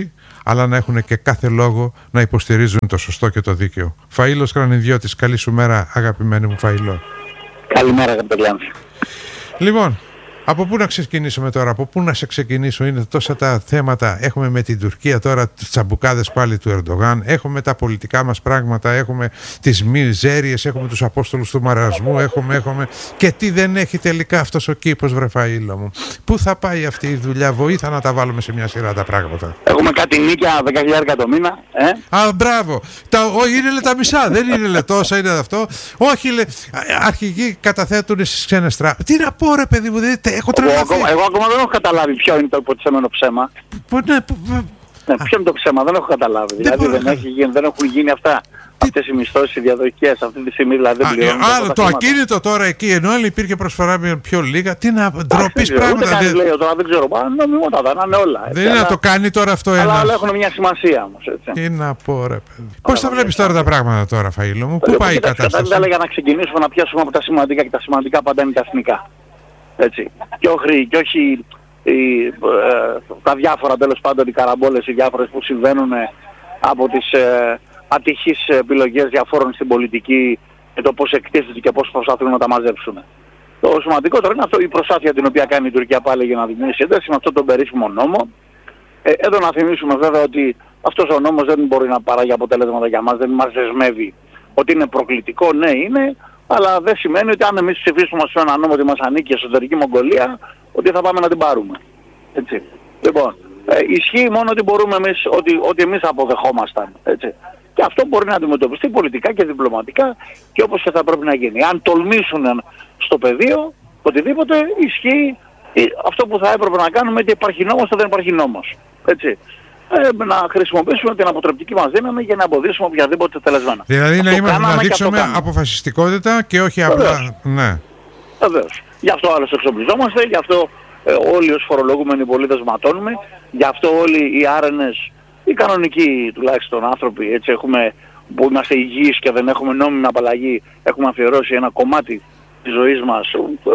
αλλά να έχουν και κάθε λόγο να υποστηρίζουν το σωστό και το δίκαιο. Φαΐλος Κρανιδιώτης, καλή σου μέρα, αγαπημένη μου Φαΐλο. Καλημέρα, αγαπητέ Λάνθη. Λοιπόν, από πού να ξεκινήσουμε τώρα, από πού να σε ξεκινήσω, είναι τόσα τα θέματα. Έχουμε με την Τουρκία τώρα τους τσαμπουκάδες πάλι του Ερντογάν, έχουμε τα πολιτικά μας πράγματα, έχουμε τις μιζέριες, έχουμε τους απόστολους του μαρασμού, έχουμε, έχουμε... Και τι δεν έχει τελικά αυτός ο κήπος, βρε Φαΐλο μου. Πού θα πάει αυτή η δουλειά, βοήθα να τα βάλουμε σε μια σειρά τα πράγματα. Έχουμε κάτι νίκια δέκα χιλιάδες το μήνα, ε? Α, μπράβο. Τα, ο, είναι λε, τα μισά, δεν είναι λε τόσα, είναι αυτό. Όχι, λε, αρχηγοί καταθέτουν στις ξένες τράπεζες. Τι να πω, ρε παιδί μου, δεν έχω τρελαθεί. Εγώ, εγώ ακόμα δεν έχω καταλάβει ποιο είναι το υποτιθέμενο ψέμα. Που, ναι, που, ναι, ποιο είναι το ψέμα, δεν έχω καταλάβει. Δεν δηλαδή δεν, έχει γίνει, δεν έχουν γίνει αυτά. Αυτές οι μισθώσεις, οι διαδοχικές, αυτή τη στιγμή δηλαδή δεν πληρώνουν. Α, το ακίνητο τώρα εκεί, ενώ άλλη υπήρχε προσφορά με πιο λίγα, τι να ντροπείς πράγματα. Ούτε κανείς λέει τώρα, δεν ξέρω, νομιμότατα, να είναι όλα. Δεν είναι να το κάνει τώρα αυτό ένα. Αλλά όλα έχουν μια σημασία όμως, έτσι. Τι να πω, ρε παιδί. Πώς θα βλέπεις τώρα τα πράγματα τώρα, Φαΐλο μου, πού πάει η κατάσταση? Θα έλεγα να ξεκινήσουμε να πιάσουμε από τα σημαντικά και τα σημαντικά πάντα είναι τα εθνικά. Έτσι. Και όχι, και όχι οι, ε, τα διάφορα τέλος πάντων οι καραμπόλες, οι διάφορες που συμβαίνουν από τις ε, ατυχείς επιλογές διαφόρων στην πολιτική και το πώς εκτίθεται και πώς προσπαθούν να τα μαζέψουν. Το σημαντικότερο είναι αυτό, η προσπάθεια την οποία κάνει η Τουρκία πάλι για να δημιουργήσει ένταση με αυτόν τον περίφημο νόμο. Ε, εδώ να θυμίσουμε βέβαια ότι αυτός ο νόμος δεν μπορεί να παράγει αποτέλεσματα για μας, δεν μας δεσμεύει. Ότι είναι προκλητικό, ναι είναι, αλλά δεν σημαίνει ότι αν εμείς ψηφίσουμε σε ένα νόμο ότι μας ανήκει η εσωτερική Μογγολία, ότι θα πάμε να την πάρουμε. Έτσι. Λοιπόν, ε, ισχύει μόνο ότι μπορούμε εμείς, ότι, ότι εμείς αποδεχόμασταν. Έτσι. Και αυτό μπορεί να αντιμετωπιστεί πολιτικά και διπλωματικά και όπως και θα πρέπει να γίνει. Αν τολμήσουν στο πεδίο, οτιδήποτε, ισχύει αυτό που θα έπρεπε να κάνουμε, είτε υπάρχει νόμος, είτε δεν υπάρχει νόμος. Έτσι. Ε, να χρησιμοποιήσουμε την αποτρεπτική μας δύναμη για να εμποδίσουμε οποιαδήποτε τελεσμένα. Δηλαδή να, είμαστε, να δείξουμε αποφασιστικότητα και όχι απλά... Ναι. Βεβαίως. Γι' αυτό άλλως εξοπλιζόμαστε, γι' αυτό ε, όλοι ως φορολογούμενοι πολίτες ματώνουμε, γι' αυτό όλοι οι άρενες, οι κανονικοί τουλάχιστον άνθρωποι, έτσι, έχουμε, που είμαστε υγιείς και δεν έχουμε νόμιμη απαλλαγή, έχουμε αφιερώσει ένα κομμάτι της ζωής μας,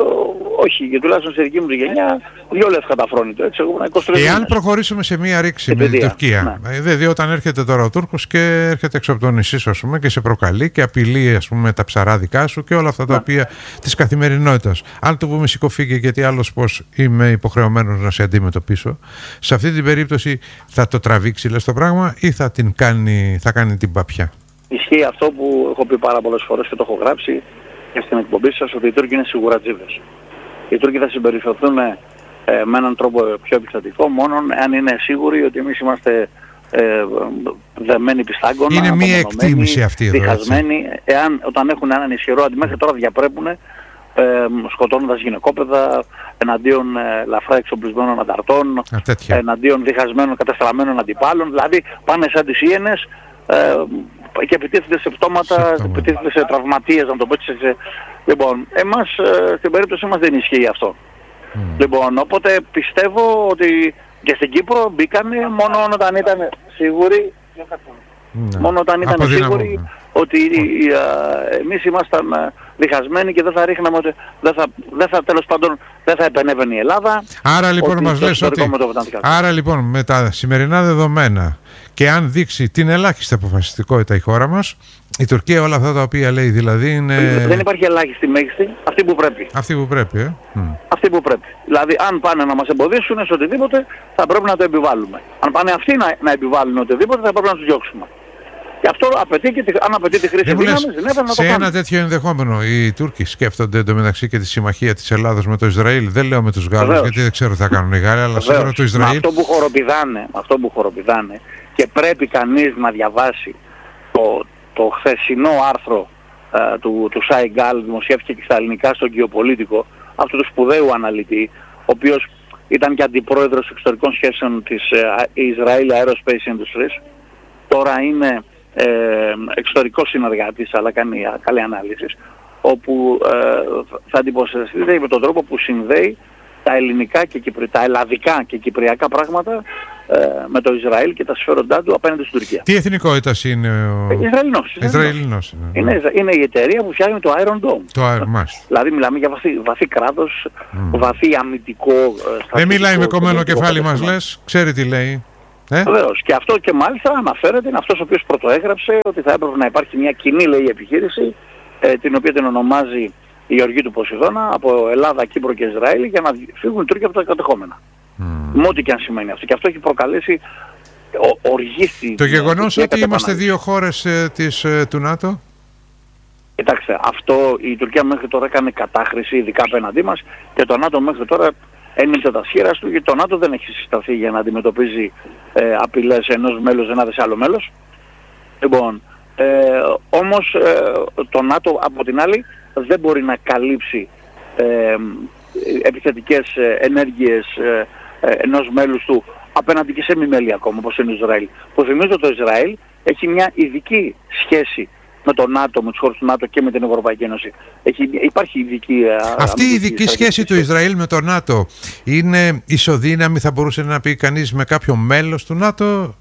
όχι, και τουλάχιστον στη δική μου τη γενιά, δύο λεύκα τα φρόνητο, έτσι, έχουμε είκοσι τρεις Εάν προχωρήσουμε σε μία ρήξη με την Τουρκία, ναι. Δηλαδή όταν έρχεται τώρα ο Τούρκος και έρχεται έξω από το νησί σου, ας πούμε, και σε προκαλεί και απειλεί, ας πούμε, τα ψαράδικά σου και όλα αυτά τα ναι. οποία της καθημερινότητας. Αν του πούμε σηκωφίγε γιατί άλλος πως είμαι υποχρεωμένος να σε αντιμετωπίσω, σε αυτή την περίπτωση θα το τραβήξει, λες, το πράγμα, ή θα, την κάνει, θα κάνει την παπιά? Ισχύει αυτό που έχω πει πάρα πολλές φορές και το έχω γράψει και στην εκπομπή σας, ότι οι Τούρκοι είναι σιγουρατζίδες. Οι Τούρκοι θα συμπεριφερθούν ε, με έναν τρόπο πιο επιθετικό μόνο αν είναι σίγουροι ότι εμείς είμαστε ε, δεμένοι πιστάγκωνα, είναι μία εκτίμηση αυτή εδώ, διχασμένοι, εάν, όταν έχουν έναν ισχυρό αντί μέχρι τώρα διαπρέπουν ε, σκοτώνοντας γυναικόπαιδα εναντίον ε, λαφρά εξοπλισμένων ανταρτών, Α, εναντίον διχασμένων καταστραμμένων αντιπάλων, δηλαδή πάνε σαν τις Ιένες ε, και επιτίθεται σε πτώματα, επιτίθεται σε τραυματίες, να το πω έτσι. Σε... Λοιπόν, εμάς ε, στην περίπτωση μας δεν ισχύει αυτό. Mm. Λοιπόν, οπότε πιστεύω ότι και στην Κύπρο μπήκανε μόνο όταν ήταν σίγουροι, mm. μόνο όταν ήταν σίγουροι ότι ε, εμείς ήμασταν διχασμένοι και δεν θα ρίχναμε, ότι δεν θα, δεν θα, τέλος πάντων δεν θα επενέβαινε η Ελλάδα. Άρα λοιπόν μας λες ότι, άρα λοιπόν με τα σημερινά δεδομένα και αν δείξει την ελάχιστη αποφασιστικότητα η χώρα μας, η Τουρκία όλα αυτά τα οποία λέει δηλαδή είναι... Δεν υπάρχει ελάχιστη, μέγιστη, αυτή που πρέπει. Αυτή που πρέπει, ε. Mm. Αυτή που πρέπει. Δηλαδή αν πάνε να μας εμποδίσουν σε οτιδήποτε θα πρέπει να το επιβάλλουμε. Αν πάνε αυτοί να, να επιβάλλουν οτιδήποτε θα πρέπει να τους διώξουμε. Και αυτό απαιτεί και τη, αν απαιτεί τη χρήση δύναμης, δεν έπρεπε να το σε κάνουμε. Ένα τέτοιο ενδεχόμενο οι Τούρκοι σκέφτονται εντωμεταξύ και τη συμμαχία της Ελλάδος με το Ισραήλ. Δεν λέω με τους Γάλλους, Βεβαίως. γιατί δεν ξέρω τι θα κάνουν οι Γάλλοι, αλλά σίγουρα το Ισραήλ. Με αυτό που χοροπηδάνε, αυτό που χοροπηδάνε και πρέπει κανείς να διαβάσει το, το χθεσινό άρθρο uh, του, του Σάιγκάλ, δημοσιεύτηκε και στα ελληνικά στον Γεωπολίτικο, αυτού του σπουδαίου αναλυτή, ο οποίος ήταν και αντιπρόεδρος εξωτερικών σχέσεων της uh, Israel Aerospace Industries, τώρα είναι ε, εξωτερικός συνεργάτης, αλλά κάνει καλή ανάλυση, όπου ε, θα αντιποσιαστείτε με τον τρόπο που συνδέει τα ελληνικά και κυπρι... τα ελλαδικά και κυπριακά πράγματα ε, με το Ισραήλ και τα συμφέροντά του απέναντι στην Τουρκία. Τι εθνικότητας είναι ο... Ισραηλινός. Ισραηλινός. Είναι, είναι, είναι η εταιρεία που φτιάχνει το Iron Dome. Το Iron Dome. Δηλαδή μιλάμε για βαθύ, βαθύ κράτος, mm. βαθύ αμυντικό... Δεν μιλάει με κομμένο κεφάλι μας λες, ξέρει τι λέει. Ε? Βεβαίως. Και αυτό και μάλιστα αναφέρεται, είναι αυτός ο οποίος πρωτοέγραψε ότι θα έπρεπε να υπάρχει μια κοινή, λέει, επιχείρηση, ε, την οποία την ονομάζει η Οργή του Ποσειδώνα, από Ελλάδα, Κύπρο και Ισραήλ, για να φύγουν οι Τούρκοι από τα κατεχόμενα. Mm. Με ό,τι και αν σημαίνει αυτό. Και αυτό έχει προκαλέσει οργή στη... Το γεγονός ότι είμαστε δύο χώρες ε, της, ε, του ΝΑΤΟ. Κοιτάξτε, αυτό η Τουρκία μέχρι τώρα έκανε κατάχρηση, ειδικά απέναντί μας, και το ΝΑΤΟ μέχρι τώρα ένιωσε τα σχήρας του, γιατί το ΝΑΤΟ δεν έχει συσταθεί για να αντιμετωπίζει ε, απειλές ενός μέλους ενάδε σε άλλο μέλος. Λοιπόν, ε, όμως ε, το ΝΑΤΟ από την άλλη δεν μπορεί να καλύψει ε, επιθετικές ενέργειες ε, ε, ενός μέλους του απέναντι και σε μη μέλη ακόμα, όπως είναι το Ισραήλ. Που θυμίζω, το Ισραήλ έχει μια ειδική σχέση με το ΝΑΤΟ, με τους χώρους του ΝΑΤΟ και με την Ευρωπαϊκή Ένωση. Έχει, υπάρχει ειδική... Αυτή η ειδική σχέση του Ισραήλ με το ΝΑΤΟ είναι ισοδύναμη, θα μπορούσε να πει κανείς, με κάποιο μέλος του ΝΑΤΟ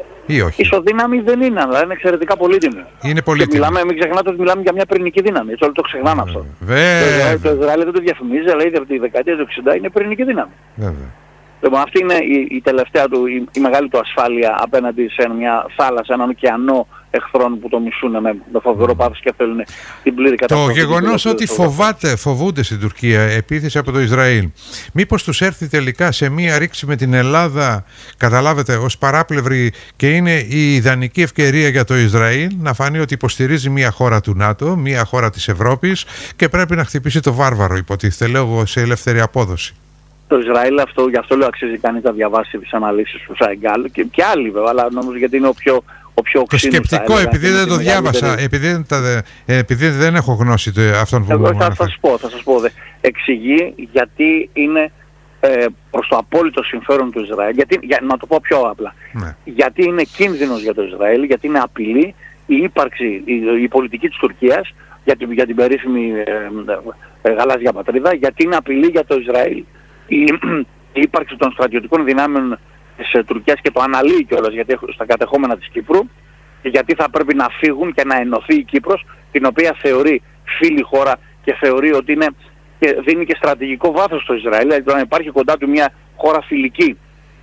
ή όχι? Ισοδύναμη δεν είναι, αλλά είναι εξαιρετικά πολύτιμη. Είναι πολύτιμη. Μιλάμε, μην ξεχνάτε ότι μιλάμε για μια πυρηνική δύναμη. Έτσι όλοι το ξεχνάμε αυτό. Βέβαια. Το Ισραήλ δεν το διαφημίζει, αλλά ήδη από τη δεκαετία του εξήντα είναι πυρηνική δύναμη. Βέβαια. Λοιπόν, αυτή είναι η, η τελευταία του, η, η μεγάλη του ασφάλεια απέναντι σε μια θάλασσα, έναν ωκεανό εχθρών που το μισούν με, με φοβερό πάθος και θέλουν την πλήρη καταστροφή. Το γεγονός ότι φοβάται, φοβούνται στην Τουρκία επίθεση από το Ισραήλ, μήπως τους έρθει τελικά σε μία ρήξη με την Ελλάδα, καταλάβετε, ως παράπλευρη, και είναι η ιδανική ευκαιρία για το Ισραήλ να φανεί ότι υποστηρίζει μία χώρα του ΝΑΤΟ, μία χώρα της Ευρώπης, και πρέπει να χτυπήσει το βάρβαρο, υποτίθεται, λέγω, σε ελεύθερη απόδοση. Το Ισραήλ, αυτό, γι' αυτό λέω, αξίζει κανείς να διαβάσει τις αναλύσεις του Σαϊγκάλ και, και άλλοι βέβαια, αλλά νομίζω γιατί είναι ο πιο, ο πιο το σκεπτικό, έλεγα, επειδή δεν το διάβασα, επειδή δεν, τα, επειδή δεν έχω γνώση αυτόν που Εγώ θα, θα σας πω, θα σας πω, δε. Εξηγεί γιατί είναι ε, προς το απόλυτο συμφέρον του Ισραήλ, γιατί, για, να το πω πιο απλά, ναι. γιατί είναι κίνδυνος για το Ισραήλ, γιατί είναι απειλή η ύπαρξη, η, η πολιτική της Τουρκίας για την, για την περίφημη ε, ε, ε, γαλάζια πατρίδα, γιατί είναι απειλή για το Ισραήλ η, η ύπαρξη των στρατιωτικών δυνάμεων της ε, Τουρκίας, και το αναλύει κιόλας γιατί στα κατεχόμενα της Κύπρου, και γιατί θα πρέπει να φύγουν και να ενωθεί η Κύπρος, την οποία θεωρεί φίλη χώρα και θεωρεί ότι είναι, και δίνει και στρατηγικό βάθος στο Ισραήλ, δηλαδή να υπάρχει κοντά του μια χώρα φιλική,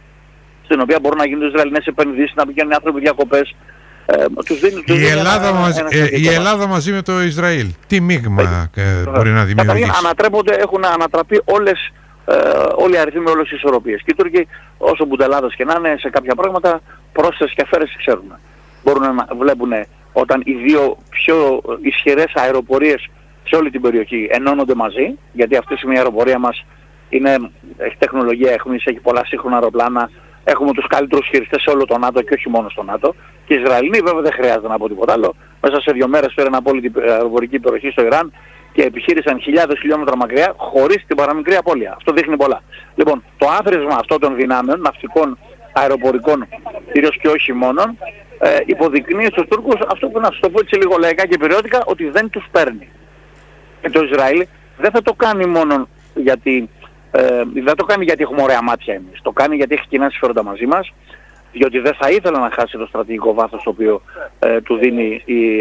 στην οποία μπορούν να γίνουν Ισραηλινές επενδύσεις, να πηγαίνουν οι άνθρωποι διακοπές. Ε, τους δίνει, τους η, Ελλάδα ένα, μαζί, ένα ε, η Ελλάδα μαζί με το Ισραήλ, τι μείγμα ε, ε, μπορεί να δημιουργήσει? Ανατρέπονται, έχουν ανατραπεί όλες, ε, όλοι οι αριθμοί με όλες τις ισορροπίες. Και οι Τούρκοι, όσο μπουντελάδες και να είναι, σε κάποια πράγματα πρόσθεσες και αφαίρεσες ξέρουν. Μπορούν να βλέπουν όταν οι δύο πιο ισχυρές αεροπορίες σε όλη την περιοχή ενώνονται μαζί, γιατί αυτή η αεροπορία μας είναι, έχει τεχνολογία, έχουμε, έχει πολλά σύγχρονα αεροπλάνα, έχουμε τους καλύτερους χειριστές σε όλο το ΝΑΤΟ και όχι μόνο στο ΝΑΤΟ. Και οι Ισραηλοί βέβαια δεν χρειάζεται να πω τίποτα άλλο. Μέσα σε δύο μέρες πήραν από όλη την αεροπορική περιοχή στο Ιράν και επιχείρησαν χιλιάδες χιλιόμετρα μακριά χωρίς την παραμικρή απώλεια. Αυτό δείχνει πολλά. Λοιπόν, το άθροισμα αυτών των δυνάμεων, ναυτικών, αεροπορικών, κυρίως και όχι μόνον, ε, υποδεικνύει στους Τούρκους αυτό που, να σου το πω έτσι λίγο λαϊκά και περιόδικα, ότι δεν τους παίρνει. Και το Ισραήλ δεν θα το κάνει μόνο γιατί, ε, δεν το κάνει γιατί έχουμε ωραία μάτια εμείς. Το κάνει γιατί έχει κοινά συμφέροντα μαζί μας, διότι δεν θα ήθελα να χάσει το στρατηγικό βάθος το οποίο ε, του δίνει η, η,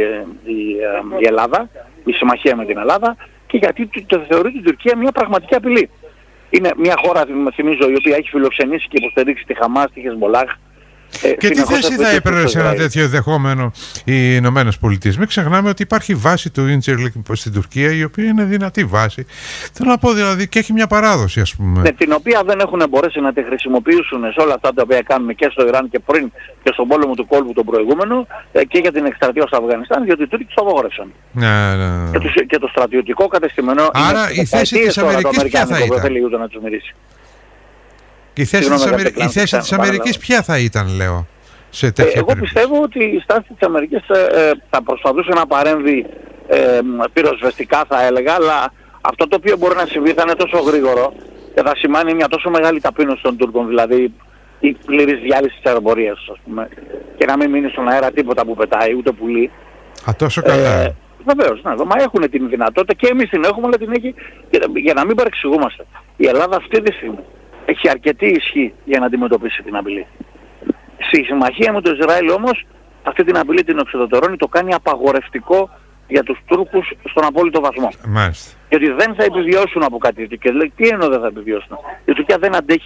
η Ελλάδα, η συμμαχία με την Ελλάδα, και γιατί το θεωρεί την Τουρκία μια πραγματική απειλή. Είναι μια χώρα, θυμίζω, η οποία έχει φιλοξενήσει και υποστηρίξει τη Χαμάς, τη Χεσμολάχ. Ε, και τι θέση θα έπαιρνε σε ένα τέτοιο δεχόμενο οι Ηνωμένες Πολιτείες? Μην ξεχνάμε ότι υπάρχει βάση του Ίντσερλικ στην Τουρκία, η οποία είναι δυνατή βάση. Θέλω να πω δηλαδή, και έχει μια παράδοση, ας πούμε. Ναι, την οποία δεν έχουν μπορέσει να τη χρησιμοποιήσουν σε όλα αυτά τα οποία κάνουμε και στο Ιράν και πριν και στον πόλεμο του κόλπου τον προηγούμενο, και για την εκστρατεία στο Αφγανιστάν, διότι οι Τούρκοι τους απαγόρευσαν. Ναι, ναι, ναι. Και, τους, και το στρατιωτικό κατεστημένο. Άρα η θέση της Αμερικής ποια θα ήταν? Η θέση της, Αμερ... η θέση της Αμερικής ποια θα ήταν, λέω, σε τέτοια ε, Εγώ περίπτωση. Πιστεύω ότι η στάση της Αμερικής ε, θα προσπαθούσε να παρέμβει ε, πυροσβεστικά, θα έλεγα, αλλά αυτό το οποίο μπορεί να συμβεί θα είναι τόσο γρήγορο και θα σημάνει μια τόσο μεγάλη ταπείνωση των Τούρκων, δηλαδή η πλήρης διάλυση της αεροπορίας, ας πούμε, και να μην μείνει στον αέρα τίποτα που πετάει, ούτε πουλί. Α, τόσο καλά. Ε, Βεβαίως, ναι, μα έχουν την δυνατότητα και εμείς την έχουμε, αλλά την έχει, για να μην παρεξηγούμαστε. Η Ελλάδα αυτή τη στιγμή έχει αρκετή ισχύ για να αντιμετωπίσει την απειλή. Στη συμμαχία με το Ισραήλ όμως, αυτή την απειλή την οξυδωτερώνει, το κάνει απαγορευτικό για τους Τούρκους στον απόλυτο βαθμό. Μάλιστα. Γιατί δεν θα επιβιώσουν από κάτι. Και λέει, τι εννοώ δεν θα επιβιώσουν? Η Τουρκία δεν αντέχει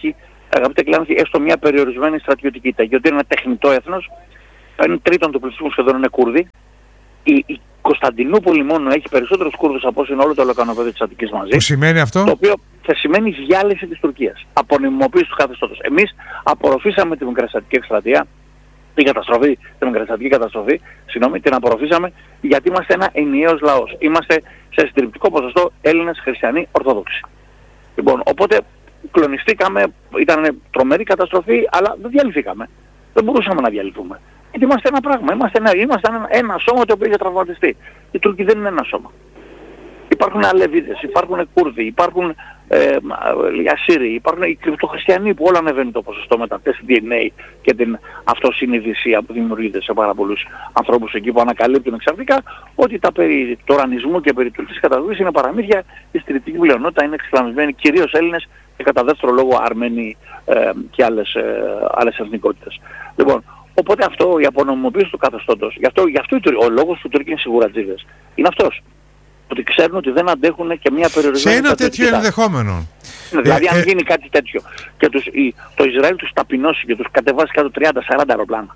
αγαπητέ Κλάνθη, έστω μια περιορισμένη στρατιωτική. Τα γιατί είναι ένα τεχνητό έθνος, ένα τρίτον του πληθυσμού σχεδόν είναι Κούρδοι. Η, η Κωνσταντινούπολη μόνο έχει περισσότερους Κούρδους από όσο είναι όλο το λεκανοπέδιο της Αττικής μαζί. Που σημαίνει αυτό? Το οποίο θα σημαίνει διάλυση της Τουρκίας, απονομιμοποίηση του καθεστώτος. Εμείς απορροφήσαμε τη Μικρασιατική εκστρατεία, την καταστροφή, την Μικρασιατική καταστροφή, συγγνώμη, την απορροφήσαμε γιατί είμαστε ένα ενιαίος λαός. Είμαστε σε συντριπτικό ποσοστό Έλληνες, Χριστιανοί, Ορθόδοξοι. Λοιπόν, οπότε κλονιστήκαμε, ήταν τρομερή καταστροφή, αλλά δεν διαλυθήκαμε. Δεν μπορούσαμε να διαλυθούμε. Γιατί είμαστε ένα πράγμα, είμαστε ένα, είμαστε ένα, ένα σώμα το οποίο είχε τραυματιστεί. Οι Τούρκοι δεν είναι ένα σώμα. Υπάρχουν Αλεβίδες, υπάρχουν Κούρδοι, υπάρχουν ε, οι Ασσύριοι, υπάρχουν οι κρυπτοχριστιανοί που όλα ανεβαίνει το ποσοστό με τα τεστ ντι εν έι και την αυτοσυνειδησία που δημιουργείται σε πάρα πολλούς ανθρώπους εκεί που ανακαλύπτουν εξαφνικά ότι τα περί τωρανισμού και περί τουρκικής καταδοχής είναι παραμύθια, η στηρητική πλειονότητα είναι εξισλαμισμένη, κυρίως Έλληνες και κατά δεύτερο λόγο Αρμένοι ε, και άλλες, ε, άλλες εθνικότητες. Λοιπόν, οπότε αυτό, η απονομιμοποίηση του καθεστώτος, γι' αυτό, γι αυτό ο λόγος του Τούρκοι είναι σιγουρατζίδες, είναι αυτός. Ότι ξέρουν ότι δεν αντέχουν και μια περιορισμένη... Σε ένα τέτοιο ενδεχόμενο. Δηλαδή, ε, αν ε, γίνει κάτι τέτοιο και τους, η, το Ισραήλ τους ταπεινώσει και τους κατεβάσει κάτω τριάντα σαράντα αεροπλάνα.